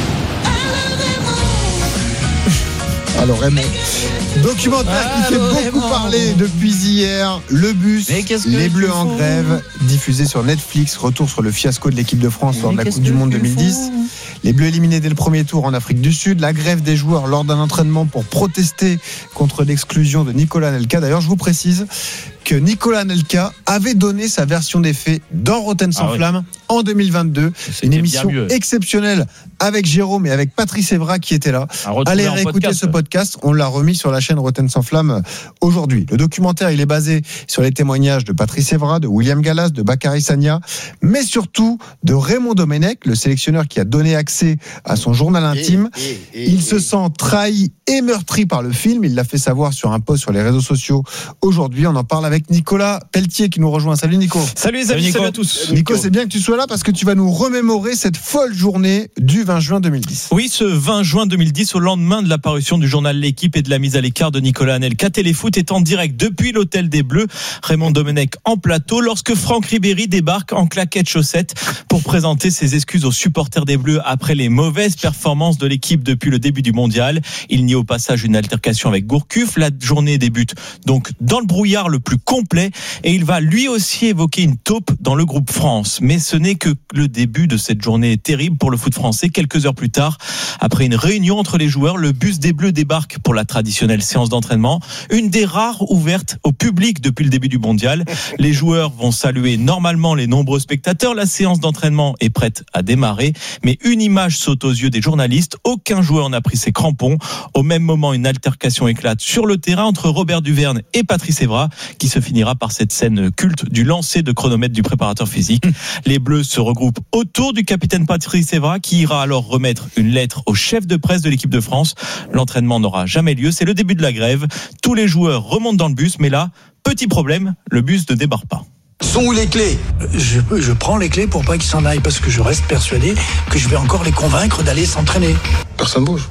Alors Raymond, documentaire ah, qui fait beaucoup Raymond. parler depuis hier, le bus, les Bleus en grève, diffusé sur Netflix, retour sur le fiasco de l'équipe de France lors de la Coupe du Monde deux mille dix. Les Bleus éliminés dès le premier tour en Afrique du Sud, la grève des joueurs lors d'un entraînement pour protester contre l'exclusion de Nicolas Anelka. D'ailleurs, je vous précise que Nicolas Anelka avait donné sa version des faits dans Rotten sans ah flamme oui. en deux mille vingt-deux. C'était une émission exceptionnelle avec Jérôme et avec Patrice Evra qui était là. Allez réécouter podcast. ce podcast. On l'a remis sur la chaîne Rotten sans flamme aujourd'hui. Le documentaire, il est basé sur les témoignages de Patrice Evra, de William Gallas, de Bakary Sagna, mais surtout de Raymond Domenech, le sélectionneur qui a donné accès à son journal intime. Et, et, et, il et, se sent trahi et meurtri par le film. Il l'a fait savoir sur un post sur les réseaux sociaux aujourd'hui. On en parle avec avec Nicolas Pelletier qui nous rejoint. Salut Nico. Salut les amis, salut, salut à tous. Nico, Nico, c'est bien que tu sois là parce que tu vas nous remémorer cette folle journée du vingt juin deux mille dix. Oui, ce vingt juin deux mille dix, au lendemain de l'apparition du journal L'Équipe et de la mise à l'écart de Nicolas Anelka, Téléfoot est en direct depuis l'hôtel des Bleus, Raymond Domenech en plateau, lorsque Franck Ribéry débarque en claquettes chaussettes pour présenter ses excuses aux supporters des Bleus après les mauvaises performances de l'équipe depuis le début du mondial. Il nie au passage une altercation avec Gourcuff. La journée débute donc dans le brouillard le plus complet et il va lui aussi évoquer une taupe dans le groupe France. Mais ce n'est que le début de cette journée terrible pour le foot français. Quelques heures plus tard, après une réunion entre les joueurs, le bus des Bleus débarque pour la traditionnelle séance d'entraînement, une des rares ouvertes au public depuis le début du mondial. Les joueurs vont saluer normalement les nombreux spectateurs. La séance d'entraînement est prête à démarrer, mais une image saute aux yeux des journalistes. Aucun joueur n'a pris ses crampons. Au même moment, une altercation éclate sur le terrain entre Robert Duverne et Patrice Evra, qui se finira par cette scène culte du lancer de chronomètre du préparateur physique. Les Bleus se regroupent autour du capitaine Patrice Evra, qui ira alors remettre une lettre au chef de presse de l'équipe de France. L'entraînement n'aura jamais lieu. C'est le début de la grève. Tous les joueurs remontent dans le bus, mais là, petit problème, le bus ne débarque pas. Sont où les clés ? je, je prends les clés pour pas qu'ils s'en aillent, parce que je reste persuadé que je vais encore les convaincre d'aller s'entraîner. Personne bouge.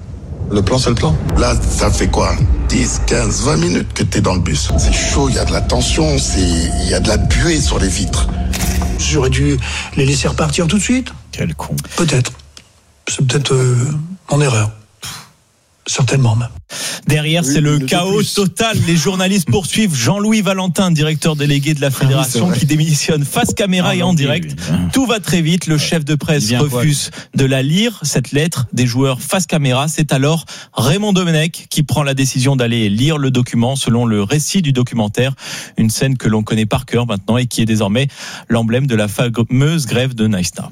Le plan, c'est le plan. Là, ça fait quoi ? dix, quinze, vingt minutes que t'es dans le bus. C'est chaud, il y a de la tension, il y a de la buée sur les vitres. J'aurais dû les laisser repartir tout de suite. Quel con. Peut-être. C'est peut-être euh, mon erreur. Certainement même. Derrière, c'est Oui, le le chaos plus. total. Les journalistes poursuivent Jean-Louis Valentin, directeur délégué de la fédération, Ah oui, qui démissionne face caméra Ah, et en non, direct. oui, oui. Tout va très vite. Le chef de presse Il vient quoi, refuse de la lire, cette lettre des joueurs face caméra. C'est alors Raymond Domenech qui prend la décision d'aller lire le document selon le récit du documentaire. Une scène que l'on connaît par cœur maintenant et qui est désormais l'emblème de la fameuse grève de Naïsta.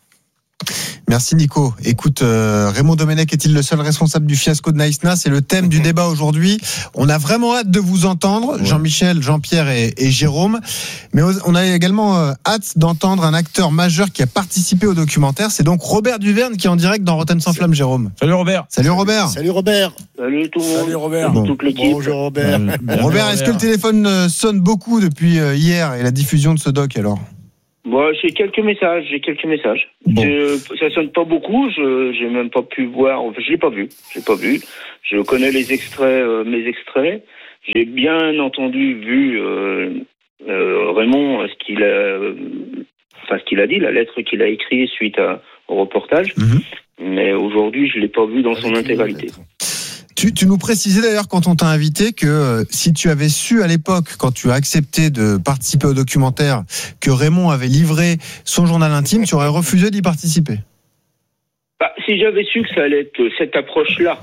Merci Nico. Écoute, euh, Raymond Domenech est-il le seul responsable du fiasco de Naïsna ? C'est le thème du débat aujourd'hui. On a vraiment hâte de vous entendre, ouais. Jean-Michel, Jean-Pierre et, et Jérôme. Mais on a également euh, hâte d'entendre un acteur majeur qui a participé au documentaire. C'est donc Robert Duverne qui est en direct dans Rotten sans flamme, Jérôme. Salut Robert. Salut Robert. Salut Robert. Salut tout le monde. Salut Robert. Bon. Toute l'équipe. Bonjour Robert. Euh, Robert, Robert, est-ce que le téléphone sonne beaucoup depuis hier et la diffusion de ce doc alors ? Bon, j'ai quelques messages, j'ai quelques messages. Bon. Je, ça sonne pas beaucoup, je j'ai même pas pu voir, enfin, je l'ai pas vu, je l'ai pas vu. Je connais les extraits, euh, mes extraits. J'ai bien entendu, vu euh, euh, Raymond ce qu'il a, enfin ce qu'il a dit, la lettre qu'il a écrite suite à, au reportage. Mm-hmm. Mais aujourd'hui, je l'ai pas vu dans son intégralité. Tu, tu nous précisais d'ailleurs quand on t'a invité que euh, si tu avais su à l'époque, quand tu as accepté de participer au documentaire, que Raymond avait livré son journal intime, tu aurais refusé d'y participer. Bah, si j'avais su que ça allait être cette approche-là,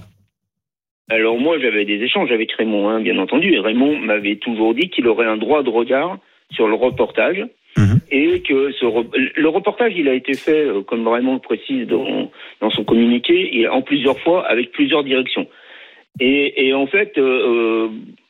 alors moi j'avais des échanges avec Raymond, hein, bien entendu, et Raymond m'avait toujours dit qu'il aurait un droit de regard sur le reportage. Mmh. Et que ce re... le reportage, il a été fait, comme Raymond le précise dans, dans son communiqué, et en plusieurs fois avec plusieurs directions. Et, et en fait, euh,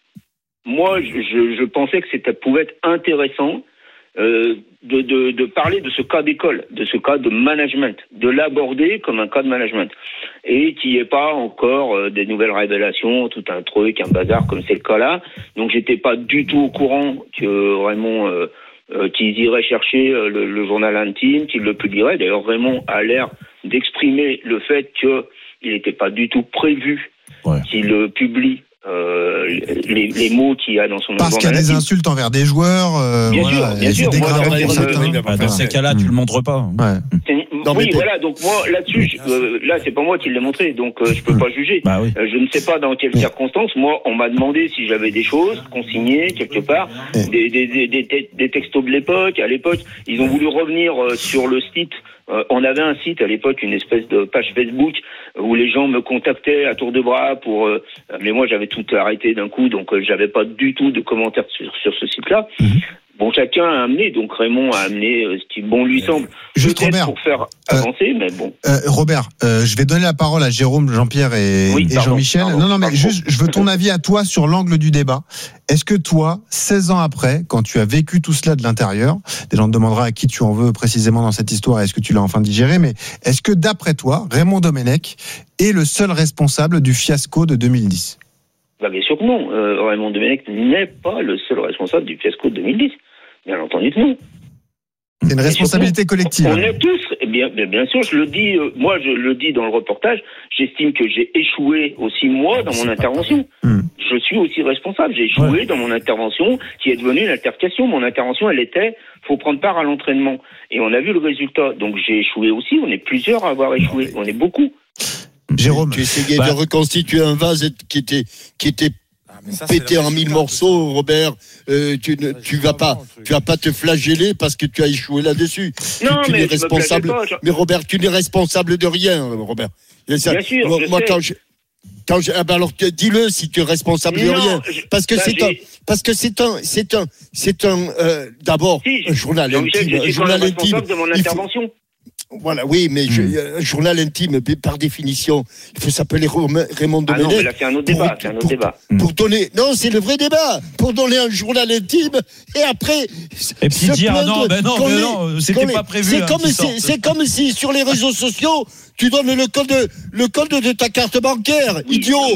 moi, je, je pensais que c'était pouvait être intéressant euh, de, de, de parler de ce cas d'école, de ce cas de management, de l'aborder comme un cas de management, et qu'il n'y ait pas encore euh, des nouvelles révélations, tout un truc, un bazar comme c'est le cas là. Donc, j'étais pas du tout au courant que Raymond euh, euh, qu'ils iraient chercher euh, le, le journal intime, qu'ils le publieraient. D'ailleurs, Raymond a l'air d'exprimer le fait qu'il n'était pas du tout prévu. Ouais. Qu'il publie euh, les, les mots qu'il y a dans son parce qu'il y a des insultes envers des joueurs. Euh, bien voilà, sûr, bien sûr. Moi, dans, dans, dans, bah, dans ces cas-là, tu le montres pas. Ouais. Non, oui, voilà. Donc moi, là-dessus, je, euh, là, c'est pas moi qui l'ai montré, donc euh, je peux pas juger. Bah, oui. euh, je ne sais pas dans quelles circonstances. Moi, on m'a demandé si j'avais des choses consignées quelque part, des, des, des, des, des textos de l'époque. À l'époque, ils ont voulu revenir euh, sur le site. Euh, on avait un site à l'époque, une espèce de page Facebook où les gens me contactaient à tour de bras pour. Euh, mais moi, j'avais tout arrêté d'un coup, donc euh, j'avais pas du tout de commentaires sur, sur ce site-là. Mm-hmm. Bon, chacun a amené, donc Raymond a amené euh, ce qui bon lui semble. Juste Robert, pour faire avancer, euh, mais bon. Euh, Robert, euh, je vais donner la parole à Jérôme, Jean-Pierre et, oui, et pardon, Jean-Michel. Pardon, non, non, mais pardon. juste, je veux ton avis à toi sur l'angle du débat. Est-ce que toi, seize ans après, quand tu as vécu tout cela de l'intérieur, des gens te demanderont à qui tu en veux précisément dans cette histoire, est-ce que tu l'as enfin digéré, mais est-ce que d'après toi, Raymond Domenech est le seul responsable du fiasco de deux mille dix ? Bah, bien sûr que non. Euh, Raymond Domenech n'est pas le seul responsable du fiasco de deux mille dix. Bien entendu que non. C'est une responsabilité collective. On est tous, eh bien, bien sûr, je le dis, euh, moi je le dis dans le reportage, j'estime que j'ai échoué aussi moi dans mon intervention. Hum. Je suis aussi responsable, j'ai échoué ouais. dans mon intervention qui est devenue une altercation. Mon intervention, elle était, faut prendre part à l'entraînement. Et on a vu le résultat. Donc j'ai échoué aussi, on est plusieurs à avoir échoué, on est beaucoup. Jérôme, tu essayais bah, de reconstituer un vase qui était, qui était ça, pété en mille morceaux, Robert. Euh, tu ne, tu vas pas, tu vas pas te flageller parce que tu as échoué là-dessus. Non, tu, tu mais n'es responsable. Pas, je... Mais Robert, tu n'es responsable de rien, Robert. Ça, Bien sûr. Moi, je moi sais. quand je, quand je, ah ben alors dis-le si tu es responsable non, de rien, je, parce que bah, c'est j'ai... un, parce que c'est un, c'est un, c'est un, euh, d'abord si, un journal intime, je, je un journal intime. de mon intervention. Faut... Voilà, oui, mais je, mmh. un journal intime, par définition, il faut s'appeler Raymond Domenech. Ah non, mais là, c'est un autre débat, pour, c'est un autre pour, débat. Pour donner, non, c'est le vrai débat, pour donner un journal intime, et après, et puis dire, ah non, ben non, ben les, non, c'était pas prévu. C'est hein, comme si, c'est comme si, sur les réseaux sociaux, tu donnes le code, le code de ta carte bancaire, oui, idiot. non, mais...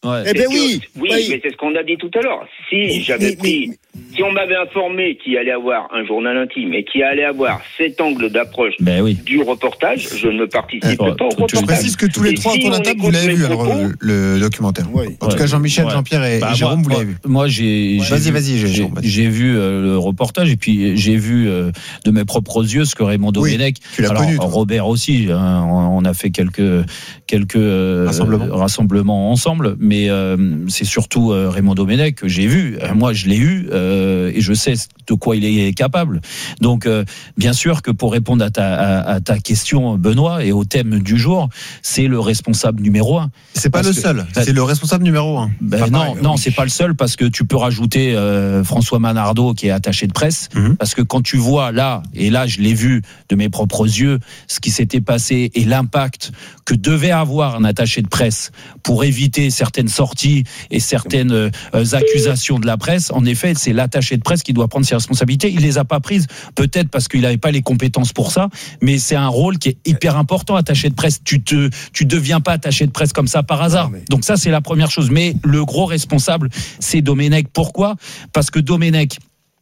Ouais. Eh ben oui. Oui, oui. mais c'est ce qu'on a dit tout à l'heure. Si j'avais mais, pris, mais... si on m'avait informé qu'il allait avoir un journal intime et qu'il allait avoir cet angle d'approche ben oui. du reportage, je ne participe euh, pas au reportage. Je précise que tous les et trois si autour de la table, vous l'avez vu, alors, le, le documentaire. Oui. En tout cas, Jean-Michel, ouais. Jean-Pierre et, bah, et Jérôme, moi, vous l'avez vu. Moi, j'ai, ouais. j'ai vas-y, vu, vas-y, j'ai, j'ai, j'ai vu euh, le reportage et puis j'ai vu euh, de mes propres yeux ce que Raymond Domenech. Oui, tu l'as alors, connu, toi. Robert aussi. Hein, on a fait quelques quelques euh, rassemblements. rassemblements ensemble, mais euh, c'est surtout euh, Raymond Domenech que j'ai vu. Moi, je l'ai eu euh, et je sais de quoi il est capable. Donc, euh, bien sûr que pour répondre à ta, à, à ta question, Benoît, et au thème du jour, c'est le responsable numéro un. C'est pas parce le que, seul, bah, c'est le responsable numéro un. Ben enfin, non, pareil, non, oui. c'est pas le seul parce que tu peux rajouter euh, François Manardo qui est attaché de presse. Mm-hmm. Parce que quand tu vois là, et là je l'ai vu de mes propres yeux, ce qui s'était passé et l'impact que devait avoir un attaché de presse pour éviter certaines sorties et certaines euh, accusations de la presse, en effet, c'est l'attaché de presse qui doit prendre ses responsabilités. Il les a pas prises, peut-être parce qu'il n'avait pas les compétences pour ça, mais c'est un rôle qui est hyper important, attaché de presse. Tu te, tu deviens pas attaché de presse comme ça par hasard. Mais... Donc ça, c'est la première chose. Mais le gros responsable, c'est Domenech. Pourquoi ? Parce que Domenech,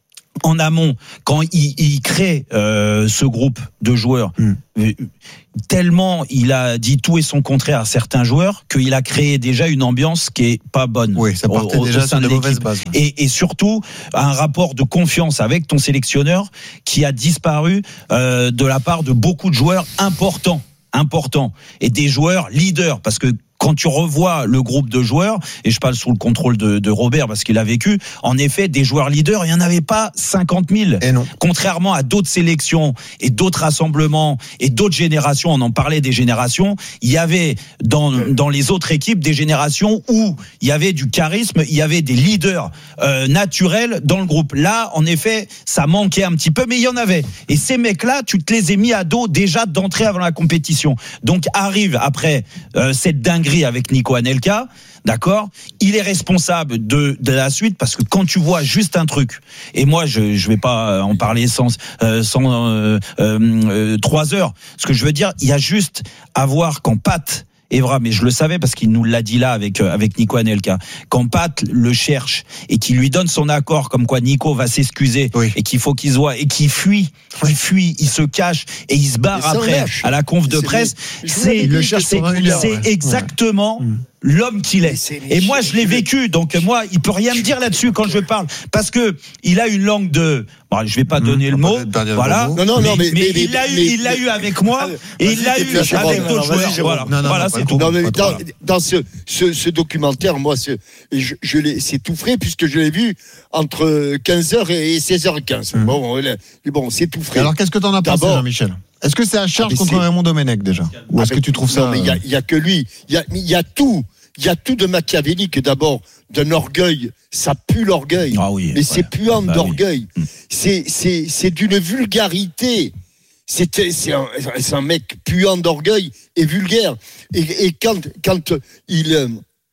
en amont, quand il, il crée euh, ce groupe de joueurs, mm. euh, tellement il a dit tout et son contraire à certains joueurs qu'il a créé déjà une ambiance qui est pas bonne. Oui, ça partait au, déjà au sein sur de, de mauvaises bases. Et, et surtout un rapport de confiance avec ton sélectionneur qui a disparu euh, de la part de beaucoup de joueurs importants, importants et des joueurs leaders, parce que quand tu revois le groupe de joueurs, et je parle sous le contrôle de, de Robert parce qu'il a vécu, en effet, des joueurs leaders, il n'y en avait pas cinquante mille. Et non. Contrairement à d'autres sélections et d'autres rassemblements et d'autres générations, on en parlait des générations, il y avait dans, dans les autres équipes des générations où il y avait du charisme, il y avait des leaders euh, naturels dans le groupe. Là, en effet, ça manquait un petit peu, mais il y en avait. Et ces mecs-là, tu te les ai mis à dos déjà d'entrée avant la compétition. Donc arrive après euh, cette dinguerie avec Nico Anelka, d'accord, il est responsable de, de la suite parce que quand tu vois juste un truc, et moi je je vais pas en parler sans euh, sans euh, euh, trois heures, ce que je veux dire, il y a juste à voir quand Pat Evra, mais je le savais parce qu'il nous l'a dit là avec avec Nico Anelka. Quand Pat le cherche et qu'il lui donne son accord comme quoi Nico va s'excuser oui. et qu'il faut qu'il se voit et qu'il fuit, il fuit, il se cache et il se barre après à la conf de presse, c'est le c'est, c'est, c'est exactement ouais. l'homme qu'il est. Et moi je l'ai vécu, donc moi il peut rien me dire là-dessus quand je parle parce que il a une langue de bon, je vais pas donner mmh, le mot, voilà. Non, non, non, mais, mais, mais, mais il l'a eu, mais, il l'a eu avec moi et il l'a eu avec d'autres joueurs. Voilà, non, non, voilà, non, c'est tout. Non, mais dans, dans ce, ce, ce documentaire, moi, c'est, je, je l'ai, c'est tout frais puisque je l'ai vu entre quinze heures et seize heures quinze. Mmh. Bon, bon, c'est tout frais. Alors, qu'est-ce que t'en as pensé, Jean-Michel ? Est-ce que c'est à charge ah, contre Raymond Domenech déjà ? Ou est-ce ah, que tu trouves ça ? Non, mais il y a, il y a que lui. Il y a, il y a tout. Il y a tout de machiavélique d'abord, d'un orgueil. Ça pue l'orgueil. Ah oui, mais ouais. c'est puant bah d'orgueil. Oui. C'est, c'est, c'est d'une vulgarité. C'est, c'est, un, c'est un mec puant d'orgueil et vulgaire. Et, et quand, quand il,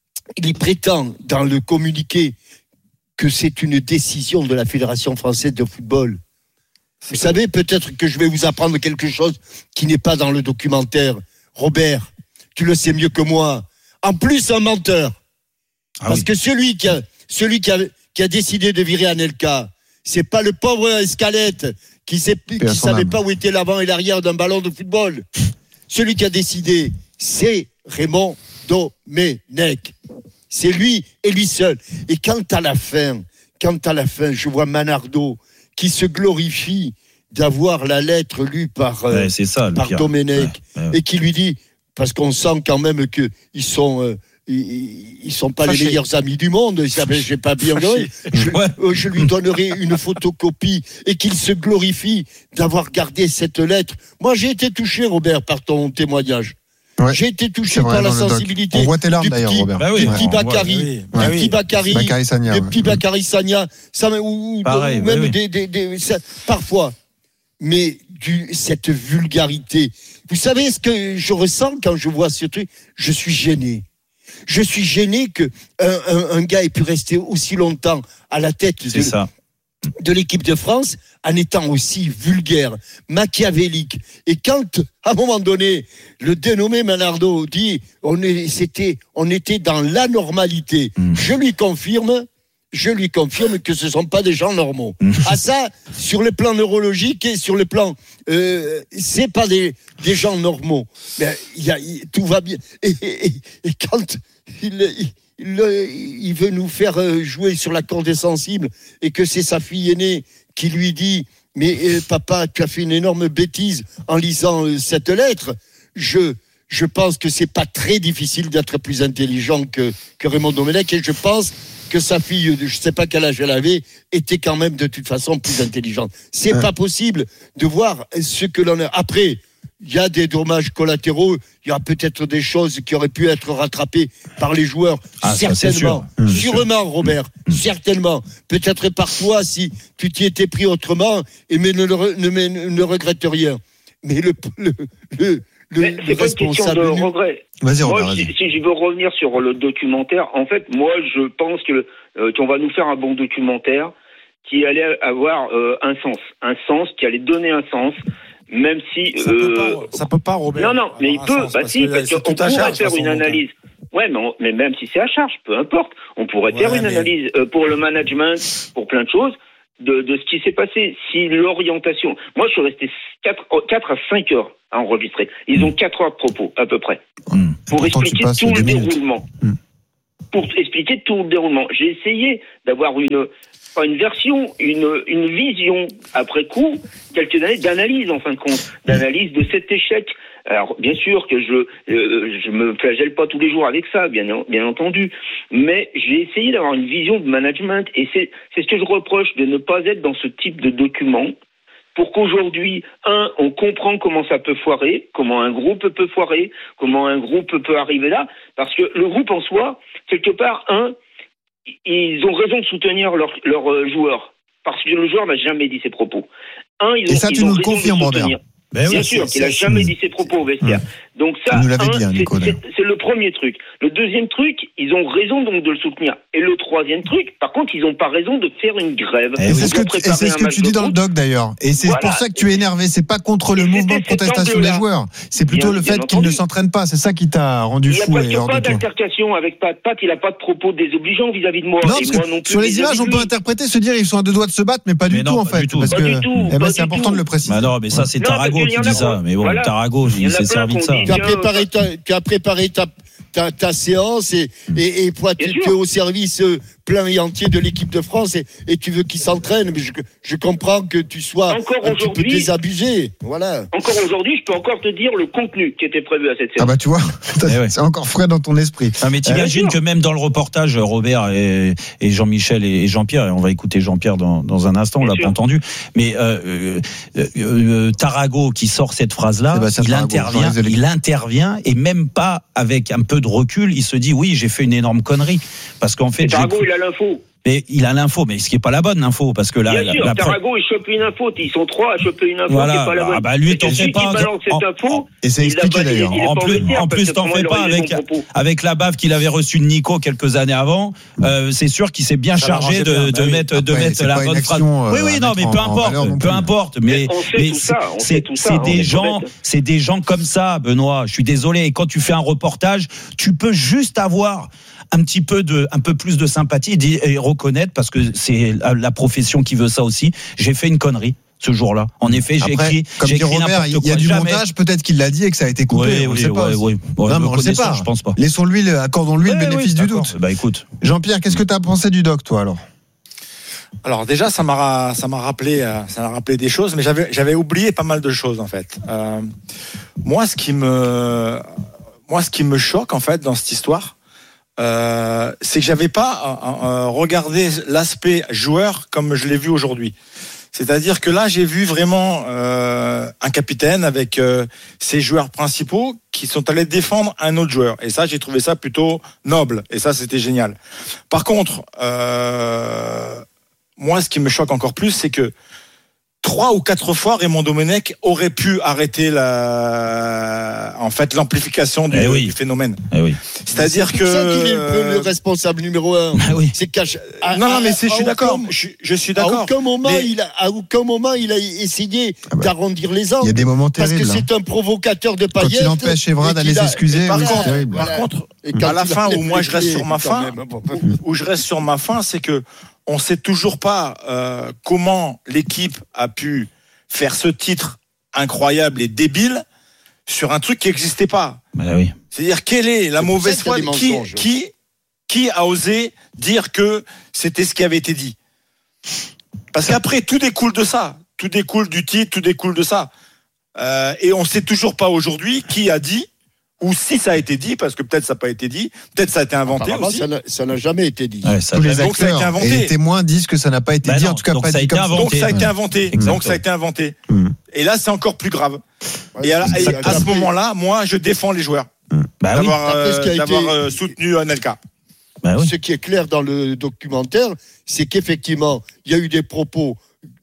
il prétend dans le communiqué que c'est une décision de la Fédération française de football, vous savez, peut-être que je vais vous apprendre quelque chose qui n'est pas dans le documentaire. Robert, tu le sais mieux que moi. En plus, un menteur. Ah Parce oui. que celui qui a, celui qui a, qui a décidé de virer Anelka, c'est pas le pauvre Escalette qui sait, qui savait âme. pas où était l'avant et l'arrière d'un ballon de football. Celui qui a décidé, c'est Raymond Domenech. C'est lui et lui seul. Et quand à la fin, quand à la fin, je vois Manardo qui se glorifie d'avoir la lettre lue par, ouais, c'est ça, par Domenech ouais, ouais. et qui lui dit, parce qu'on sent quand même que ils sont, euh, ils, ils sont pas Fâché. les meilleurs amis du monde. J'ai pas bien donné. Je, ouais. euh, je lui donnerai une photocopie et qu'il se glorifie d'avoir gardé cette lettre. Moi, j'ai été touché, Robert, par ton témoignage. Ouais. J'ai été touché vrai, par la sensibilité. On voit tes larmes d'ailleurs, Robert. Bah oui, du petit Bakary, du petit Bakary, du petit Bakary Sagna, ça, ou, Pareil, ou même oui, oui. des, des, des ça, parfois. Mais du, cette vulgarité. Vous savez ce que je ressens quand je vois ce truc ? Je suis gêné. Je suis gêné que un, un, un gars ait pu rester aussi longtemps à la tête C'est de, ça. de l'équipe de France en étant aussi vulgaire, machiavélique. Et quand, à un moment donné, le dénommé Manardo dit on, est, c'était, on était dans l'anormalité, mmh. je lui confirme, je lui confirme que ce ne sont pas des gens normaux. Mmh. À ça, sur le plan neurologique et sur le plan... Euh, c'est pas des, des gens normaux. Mais il y a, il, tout va bien. Et, et, et quand il... il Le, il veut nous faire jouer sur la corde sensible et que c'est sa fille aînée qui lui dit mais euh, papa, tu as fait une énorme bêtise en lisant euh, cette lettre. Je, je pense que c'est pas très difficile d'être plus intelligent que, que Raymond Domenech, et je pense que sa fille, je sais pas quel âge elle avait, était quand même de toute façon plus intelligente. C'est ouais. pas possible de voir ce que l'on a. Après, il y a des dommages collatéraux, il y a peut-être des choses qui auraient pu être rattrapées par les joueurs, ah, certainement, sûr. sûrement Robert, mmh. certainement, peut-être par toi si tu t'y étais pris autrement, et mais ne, ne, ne, ne regrette rien. Mais le, le, le, le, mais c'est le pas une question de regret. Vas-y, moi, Robert, si, vas-y. si je veux revenir sur le documentaire, en fait, moi, je pense que euh, qu'on va nous faire un bon documentaire qui allait avoir euh, un sens, un sens, qui allait donner un sens. Même si ça, euh... peut pas, ça peut pas, Robert. Non, non, mais il peut. Sens, bah parce si, que parce qu'on pourrait charge, faire une analyse. Ouais, mais, on, mais même si c'est à charge, peu importe. On pourrait ouais, faire une mais... analyse euh, pour le management, pour plein de choses, de, de ce qui s'est passé. Si l'orientation. Moi, je suis resté quatre à cinq heures à enregistrer. Ils mmh. ont quatre heures de propos, à peu près. Mmh. Pour expliquer tout le déroulement. Mmh. Pour expliquer tout le déroulement. J'ai essayé d'avoir une. Pas une version, une, une vision après coup, quelques années d'analyse en fin de compte, d'analyse de cet échec. Alors bien sûr que je euh, je me flagelle pas tous les jours avec ça, bien bien entendu, mais j'ai essayé d'avoir une vision de management, et c'est c'est ce que je reproche, de ne pas être dans ce type de document, pour qu'aujourd'hui, un, on comprend comment ça peut foirer, comment un groupe peut foirer, comment un groupe peut arriver là, parce que le groupe en soi, quelque part, un, ils ont raison de soutenir leurs leur, euh, joueurs, parce que le joueur n'a jamais dit ses propos. Un, ils ont, et ça, ils tu ont nous le raison confirmes, de Robert. Ben Bien oui, sûr, c'est, qu'il n'a jamais dit ses propos au vestiaire. Mmh. Donc ça, un, dit, hein, Nico, c'est, c'est, c'est le premier truc. Le deuxième truc, ils ont raison donc de le soutenir. Et le troisième truc, par contre, ils n'ont pas raison de faire une grève. Et c'est ce que, et c'est ce que tu dis dans le doc d'ailleurs. Et c'est voilà. pour ça que tu es énervé. C'est pas contre le mouvement de protestation des joueurs. C'est plutôt bien, le fait qu'ils entendu. ne s'entraînent pas. C'est ça qui t'a rendu fou. Il n'y a pas d'altercation avec Pat. Pat, il n'a pas de propos désobligeants vis-à-vis de moi. Non, parce que non plus, sur les images, on peut interpréter, se dire ils sont à deux doigts de se battre, mais pas du tout en fait. Parce que c'est important de le préciser. Non, mais ça, c'est Tarago qui dit ça. Mais bon, Tarago, il s'est servi de ça. Tu as préparé ta, tu as préparé ta, ta, ta séance et, et, et toi, tu es au service plein et entier de l'équipe de France et, et tu veux qu'ils s'entraînent. Mais je, je comprends que tu sois encore un petit peu désabusé. Voilà. Encore aujourd'hui, je peux encore te dire le contenu qui était prévu à cette séance. Ah bah tu vois, c'est encore frais dans ton esprit. Ah, mais t'imagines euh, que même dans le reportage, Robert et, et Jean-Michel et, et Jean-Pierre, et on va écouter Jean-Pierre dans, dans un instant, on l'a pas entendu, mais euh, euh, euh, Tarago qui sort cette phrase-là, il Tarago, intervient, il intervient et même pas avec un peu de recul, il se dit oui, j'ai fait une énorme connerie parce qu'en fait, Tarago, il a l'info. Mais il a l'info, mais ce qui est pas la bonne info, parce que là, bien sûr, la, la Tarago, il chope une info, ils sont trois à choper une info voilà, qui est pas la bonne. Ah bah lui, t'en fais pas. Balance cette info, et c'est expliqué d'ailleurs. En plus, en plus, t'en fais pas avec avec la baffe qu'il avait reçue de Nico quelques années avant. Euh, c'est sûr qu'il s'est bien ça chargé de, de, de mettre de mettre la bonne phrase. Oui, oui, non, mais peu importe, peu importe. Mais c'est c'est des gens, c'est des gens comme ça, Benoît. Je suis désolé. Et quand tu fais un reportage, tu peux juste avoir un petit peu de, un peu plus de sympathie et reconnaître, parce que c'est la profession qui veut ça aussi. J'ai fait une connerie ce jour-là. En effet, j'ai Après, écrit, comme j'ai dit écrit Robert, il y a du jamais. montage, peut-être qu'il l'a dit et que ça a été coupé. Oui, on oui, ne sait pas. Oui, oui. Bon, non, mais on ne sait pas. Je pense pas. Laissons-lui, accordons-lui oui, le bénéfice oui, du doute. Bah écoute. Jean-Pierre, qu'est-ce que tu as pensé du doc, toi, alors? Alors déjà, ça m'a, ça m'a rappelé, ça m'a rappelé des choses, mais j'avais, j'avais oublié pas mal de choses en fait. Euh, moi, ce qui me, moi, ce qui me choque en fait dans cette histoire, Euh, c'est que j'avais pas euh, euh, regardé l'aspect joueur comme je l'ai vu aujourd'hui. C'est-à-dire que là, j'ai vu vraiment euh, un capitaine avec euh, ses joueurs principaux qui sont allés défendre un autre joueur. Et ça, j'ai trouvé ça plutôt noble. Et ça, c'était génial. Par contre, euh, moi, ce qui me choque encore plus, c'est que trois ou quatre fois, Raymond Domenech aurait pu arrêter la, en fait, l'amplification du, eh oui. du phénomène. Eh oui. C'est-à-dire c'est que. C'est ça qu'il est le, le responsable numéro un. Ah oui. C'est qu'à, à, non, non, mais c'est, à, je suis à d'accord. Aucun, je, je suis d'accord. À aucun moment, mais... il a, à aucun moment, il a essayé ah bah. d'arrondir les angles. Il y a des moments parce terribles. Parce que c'est un provocateur de paillettes. Quand il empêche Evra d'aller s'excuser. Par oui, contre, c'est terrible. par voilà. contre à la fin, où moi je reste sur ma fin, même. où je reste sur ma fin, c'est que on sait toujours pas euh, comment l'équipe a pu faire ce titre incroyable et débile sur un truc qui n'existait pas. Bah oui. C'est-à-dire, quelle est la c'est mauvaise foi qui, qui, qui a osé dire que c'était ce qui avait été dit? Parce qu'après, tout découle de ça. Tout découle du titre, tout découle de ça. Euh, et on ne sait toujours pas aujourd'hui qui a dit, ou si ça a été dit, parce que peut-être ça n'a pas été dit, peut-être ça a été inventé aussi. Ça n'a, ça n'a jamais été dit. Ouais, ça Tous les donc acteurs ça a été inventé. Et les témoins disent que ça n'a pas été bah dit, non, en tout cas donc pas ça a dit été comme inventé. Donc ça a été inventé. Exactement. Donc ça a été inventé. Mmh. Et là, c'est encore plus grave. Ouais, et à, c'est, et c'est, à ce moment-là, moi, je défends les joueurs mmh. bah d'avoir, oui. euh, ce qui a d'avoir été... euh, soutenu Anelka. Bah oui. Ce qui est clair dans le documentaire, c'est qu'effectivement, il y a eu des propos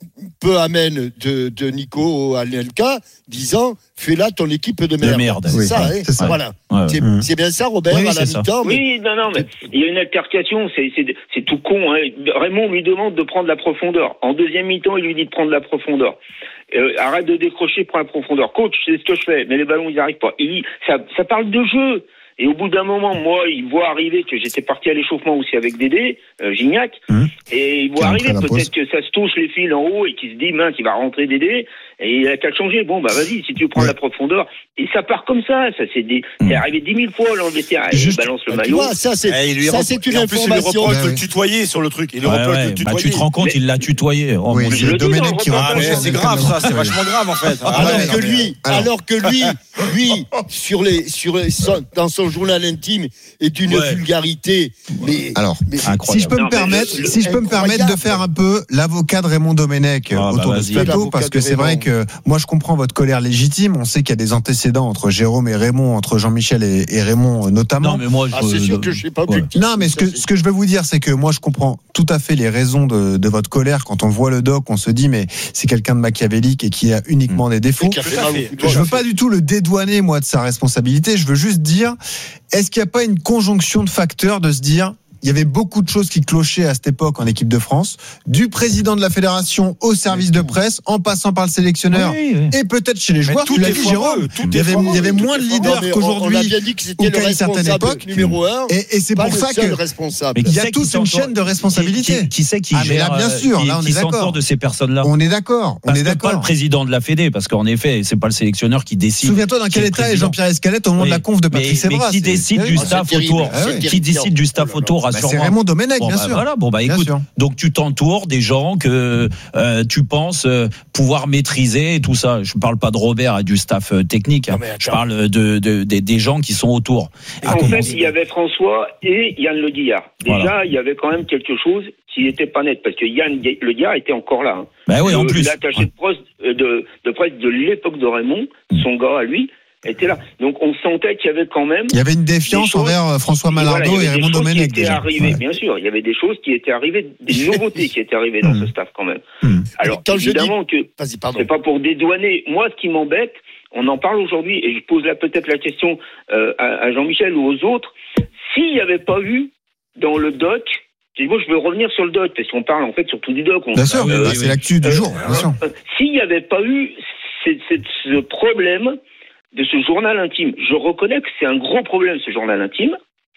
peu amènes de, de Nico Anelka disant fais là ton équipe de merde. De merde. C'est, Oui. ça, hein c'est ça. Voilà. Ouais. C'est, Mmh. c'est bien ça, Robert, Oui, à la c'est mi-temps. Mais... Oui, non, non, mais il y a une altercation, c'est, c'est, c'est tout con. Hein. Raymond lui demande de prendre la profondeur. En deuxième mi-temps, il lui dit de prendre la profondeur. Euh, arrête de décrocher, prends la profondeur. Coach, c'est ce que je fais, mais les ballons, ils n'arrivent pas. Il, ça, ça parle de jeu. Et au bout d'un moment, moi, il voit arriver que j'étais parti à l'échauffement aussi avec Dédé, euh, Gignac, mmh. et il voit arriver peut-être que ça se touche les fils en haut et qu'il se dit, mince, il va rentrer Dédé, et il a qu'à le changer. Bon, bah vas-y, si tu prends ouais. la profondeur. Et ça part comme ça, ça c'est, des, mmh. c'est arrivé dix mille fois dans le vestiaire. Il balance le maillot. Vois, ça, c'est, eh, ça, c'est une et en plus, information. il lui reproche ouais, de ouais. le tutoyer sur le truc. Il lui ouais, reproche ouais. de le tutoyer. Bah, tu te rends compte, mais... il l'a tutoyé. Oh, oui, c'est le Domenech qui Ah, mais reproche. c'est grave, ça, c'est vachement grave, en fait. Alors que lui, alors que lui, lui, sur les, sur les, dans son journal intime, est d'une ouais. vulgarité. Mais, alors, mais, si je peux non, me permettre, le, si je peux me permettre de faire un peu l'avocat de Raymond Domenech ah, autour bah, de ce plateau, parce que c'est vrai que moi je comprends votre colère légitime. On sait qu'il y a des antécédents entre Jérôme et Raymond, entre Jean-Michel et, et Raymond notamment. Non, mais moi, je, ah, c'est sûr que je sais pas objectif. Ouais. Non, mais ce que ce que je veux vous dire, c'est que moi je comprends tout à fait les raisons de, de votre colère. Quand on voit le doc, on se dit mais c'est quelqu'un de machiavélique et qui a uniquement mmh. des défauts. Je veux pas du tout le dédouaner moi de sa responsabilité. Je veux juste dire, est-ce qu'il n'y a pas une conjonction de facteurs de se dire il y avait beaucoup de choses qui clochaient à cette époque en équipe de France, du président de la fédération au service de presse, en passant par le sélectionneur oui, oui. et peut-être chez les joueurs. Tout est Jérôme. Il y avait, il y avait moins de leaders qu'aujourd'hui. On a bien dit que c'était le responsable numéro un. Et, et c'est pour ça que responsable. il y a toute une chaîne de responsabilité. Qui, qui sait qui ah, gère, là, bien sûr, qui, là, on qui est d'accord. s'entoure de ces personnes-là. On est d'accord. On parce est que d'accord. Pas le président de la Fédé, parce qu'en effet, c'est pas le sélectionneur qui décide. Souviens-toi dans quel état est Jean-Pierre Escalette au moment de la conf de Patrice Evra. Qui décide du staff autour Qui décide du staff autour, rassure-moi. C'est Raymond Domenech. Bon, bien bah, sûr. Voilà, bon bah écoute, donc tu t'entoures des gens que euh, tu penses euh, pouvoir maîtriser et tout ça. Je parle pas de Robert et du staff euh, technique, hein. Je parle de, de, de des gens qui sont autour. En fait, il y avait François et Yann Le Guillard. Déjà, voilà. Il y avait quand même quelque chose qui n'était pas net parce que Yann Le Guillard était encore là. Hein. Bah oui, en plus. L'attaché de presse de, de presse de l'époque de Raymond, mmh. son gars à lui. était là. Donc on sentait qu'il y avait quand même... Il y avait une défiance choses, envers François Malardeau voilà, et Raymond Domenech. Déjà. Arrivées, ouais. Bien sûr, il y avait des choses qui étaient arrivées, des nouveautés qui étaient arrivées dans mmh. ce staff quand même. Mmh. Alors Quand évidemment dis... que c'est pas pour dédouaner. Moi, ce qui m'embête, on en parle aujourd'hui, et je pose là peut-être la question euh, à, à Jean-Michel ou aux autres, s'il n'y avait pas eu dans le doc... Moi, je veux revenir sur le doc, parce qu'on parle en fait surtout du doc. On, bien sûr, euh, bah, c'est l'actu du jour. Bien sûr. Euh, s'il n'y avait pas eu c'est, c'est, ce problème de ce journal intime, je reconnais que c'est un gros problème, ce journal intime.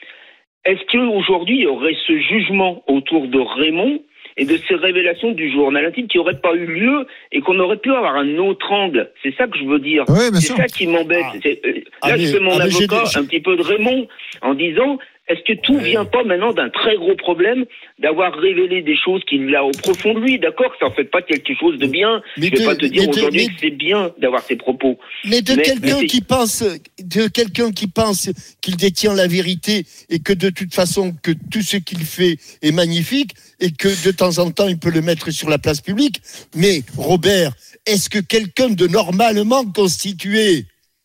Est-ce qu'aujourd'hui, il y aurait ce jugement autour de Raymond et de ces révélations du journal intime qui n'auraient pas eu lieu et qu'on aurait pu avoir un autre angle? C'est ça que je veux dire. Oui, c'est sûr. Ça qui m'embête. Ah. C'est, euh, là, ah, je fais mon ah, avocat, un petit peu de Raymond, en disant... Est-ce que tout vient pas maintenant d'un très gros problème d'avoir révélé des choses qu'il a au profond de lui? D'accord, ça en fait pas quelque chose de bien. Mais je vais de, pas te dire aujourd'hui de, que c'est bien d'avoir ces propos. Mais de mais, quelqu'un mais qui pense, de quelqu'un qui pense qu'il détient la vérité et que de toute façon que tout ce qu'il fait est magnifique et que de temps en temps il peut le mettre sur la place publique. Mais Robert, est-ce que quelqu'un de normalement constitué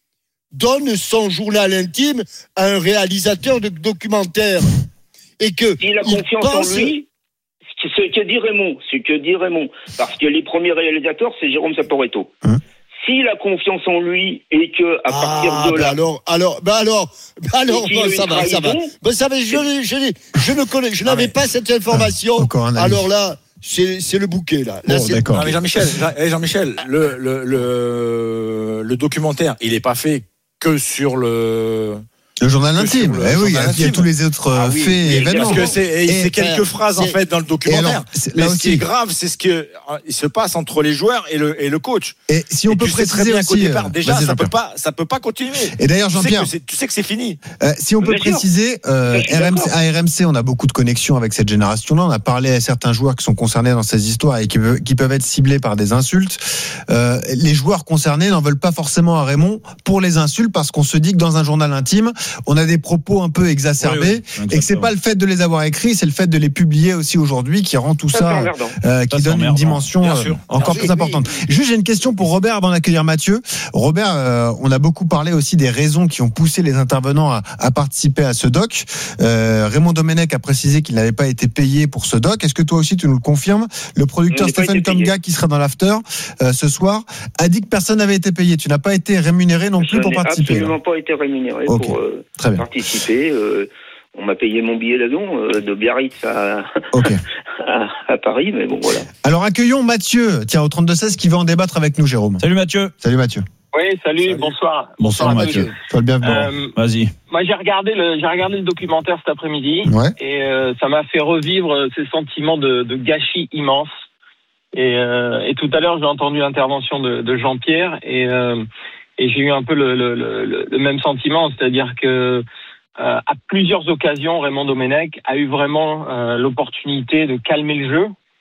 donne son journal intime à un réalisateur de documentaire et que s'il a confiance pense... en lui, c'est ce que dit Raymond, ce que dit Raymond. Parce que les premiers réalisateurs, c'est Jérôme Saporetto. Hum. S'il a confiance en lui et que à partir ah, de là, bah alors, alors, bah alors, bah alors, bon, ça va, ça va. Bah ça va. Je, je, je, je ne connais, je n'avais pas cette information. Encore un avis. Alors là, c'est, c'est le bouquet là. là Bon, c'est d'accord. Non, mais Jean-Michel, Jean- eh, Jean-Michel, le, le, le, le documentaire, il n'est pas fait que sur le. Le journal intime. Le Eh oui, il y, a, journal il y a intime. tous les autres Ah euh, oui, faits et mais événements. Parce que c'est, et c'est quelques euh, phrases en c'est- fait dans le Et documentaire. alors, c'est- Mais là ce qui aussi. est grave, c'est ce que il se passe entre les joueurs et le et le coach. Et si on Et peut tu sais très préciser bien qu'au aussi, départ, euh, déjà, vas-y, ça peut Jean-Pierre. pas, ça peut pas continuer. Et d'ailleurs, Tu sais Jean-Pierre, que c'est- tu sais que c'est fini. Euh, si on peut Bien sûr. préciser, euh, Ça, je suis R M C, d'accord. à R M C, on a beaucoup de connexions avec cette génération-là. On a parlé à certains joueurs qui sont concernés dans ces histoires et qui, peuvent- qui peuvent être ciblés par des insultes. Euh, les joueurs concernés n'en veulent pas forcément à Raymond pour les insultes parce qu'on se dit que dans un journal intime, on a des propos un peu exacerbés Oui, oui, et que c'est pas le fait de les avoir écrits, c'est le fait de les publier aussi aujourd'hui qui rend tout ça, c'est ça, emmerdant. euh, qui Ça, c'est donne une emmerdant. dimension Bien euh, sûr. encore Bien plus sûr. importante. Juste, j'ai une question pour Robert avant d'accueillir Mathieu. Robert, euh, on a beaucoup parlé aussi des raisons qui ont poussé les intervenants à, à participer à ce doc. Euh, Raymond Domenech a précisé qu'il n'avait pas été payé pour ce doc. Est-ce que toi aussi tu nous le confirmes? Le producteur Je n'ai pas Stéphane été payé. Tomga, qui sera dans l'after euh, ce soir, a dit que personne n'avait été payé. Tu n'as pas été rémunéré non plus je pour n'ai participer. absolument là. pas été rémunéré Ok. pour euh, Très bien. participer. Euh, on m'a payé mon billet d'avion euh, de Biarritz à, Ok. à, à Paris, mais bon voilà. Alors accueillons Mathieu, tiens, au trente-deux seize, qui va en débattre avec nous, Jérôme. Salut Mathieu. Salut Mathieu. Oui, salut, bonsoir. Bonsoir Mathieu. Sois le bienvenu. Euh, Vas-y. moi, j'ai regardé le, j'ai regardé le documentaire cet après-midi Ouais. et euh, ça m'a fait revivre euh, ces sentiments de, de gâchis immense. Et, euh, et tout à l'heure, j'ai entendu l'intervention de, de Jean-Pierre et, euh, et j'ai eu un peu le, le, le, le même sentiment, c'est-à-dire que euh, à plusieurs occasions, Raymond Domenech a eu vraiment euh, l'opportunité de calmer le jeu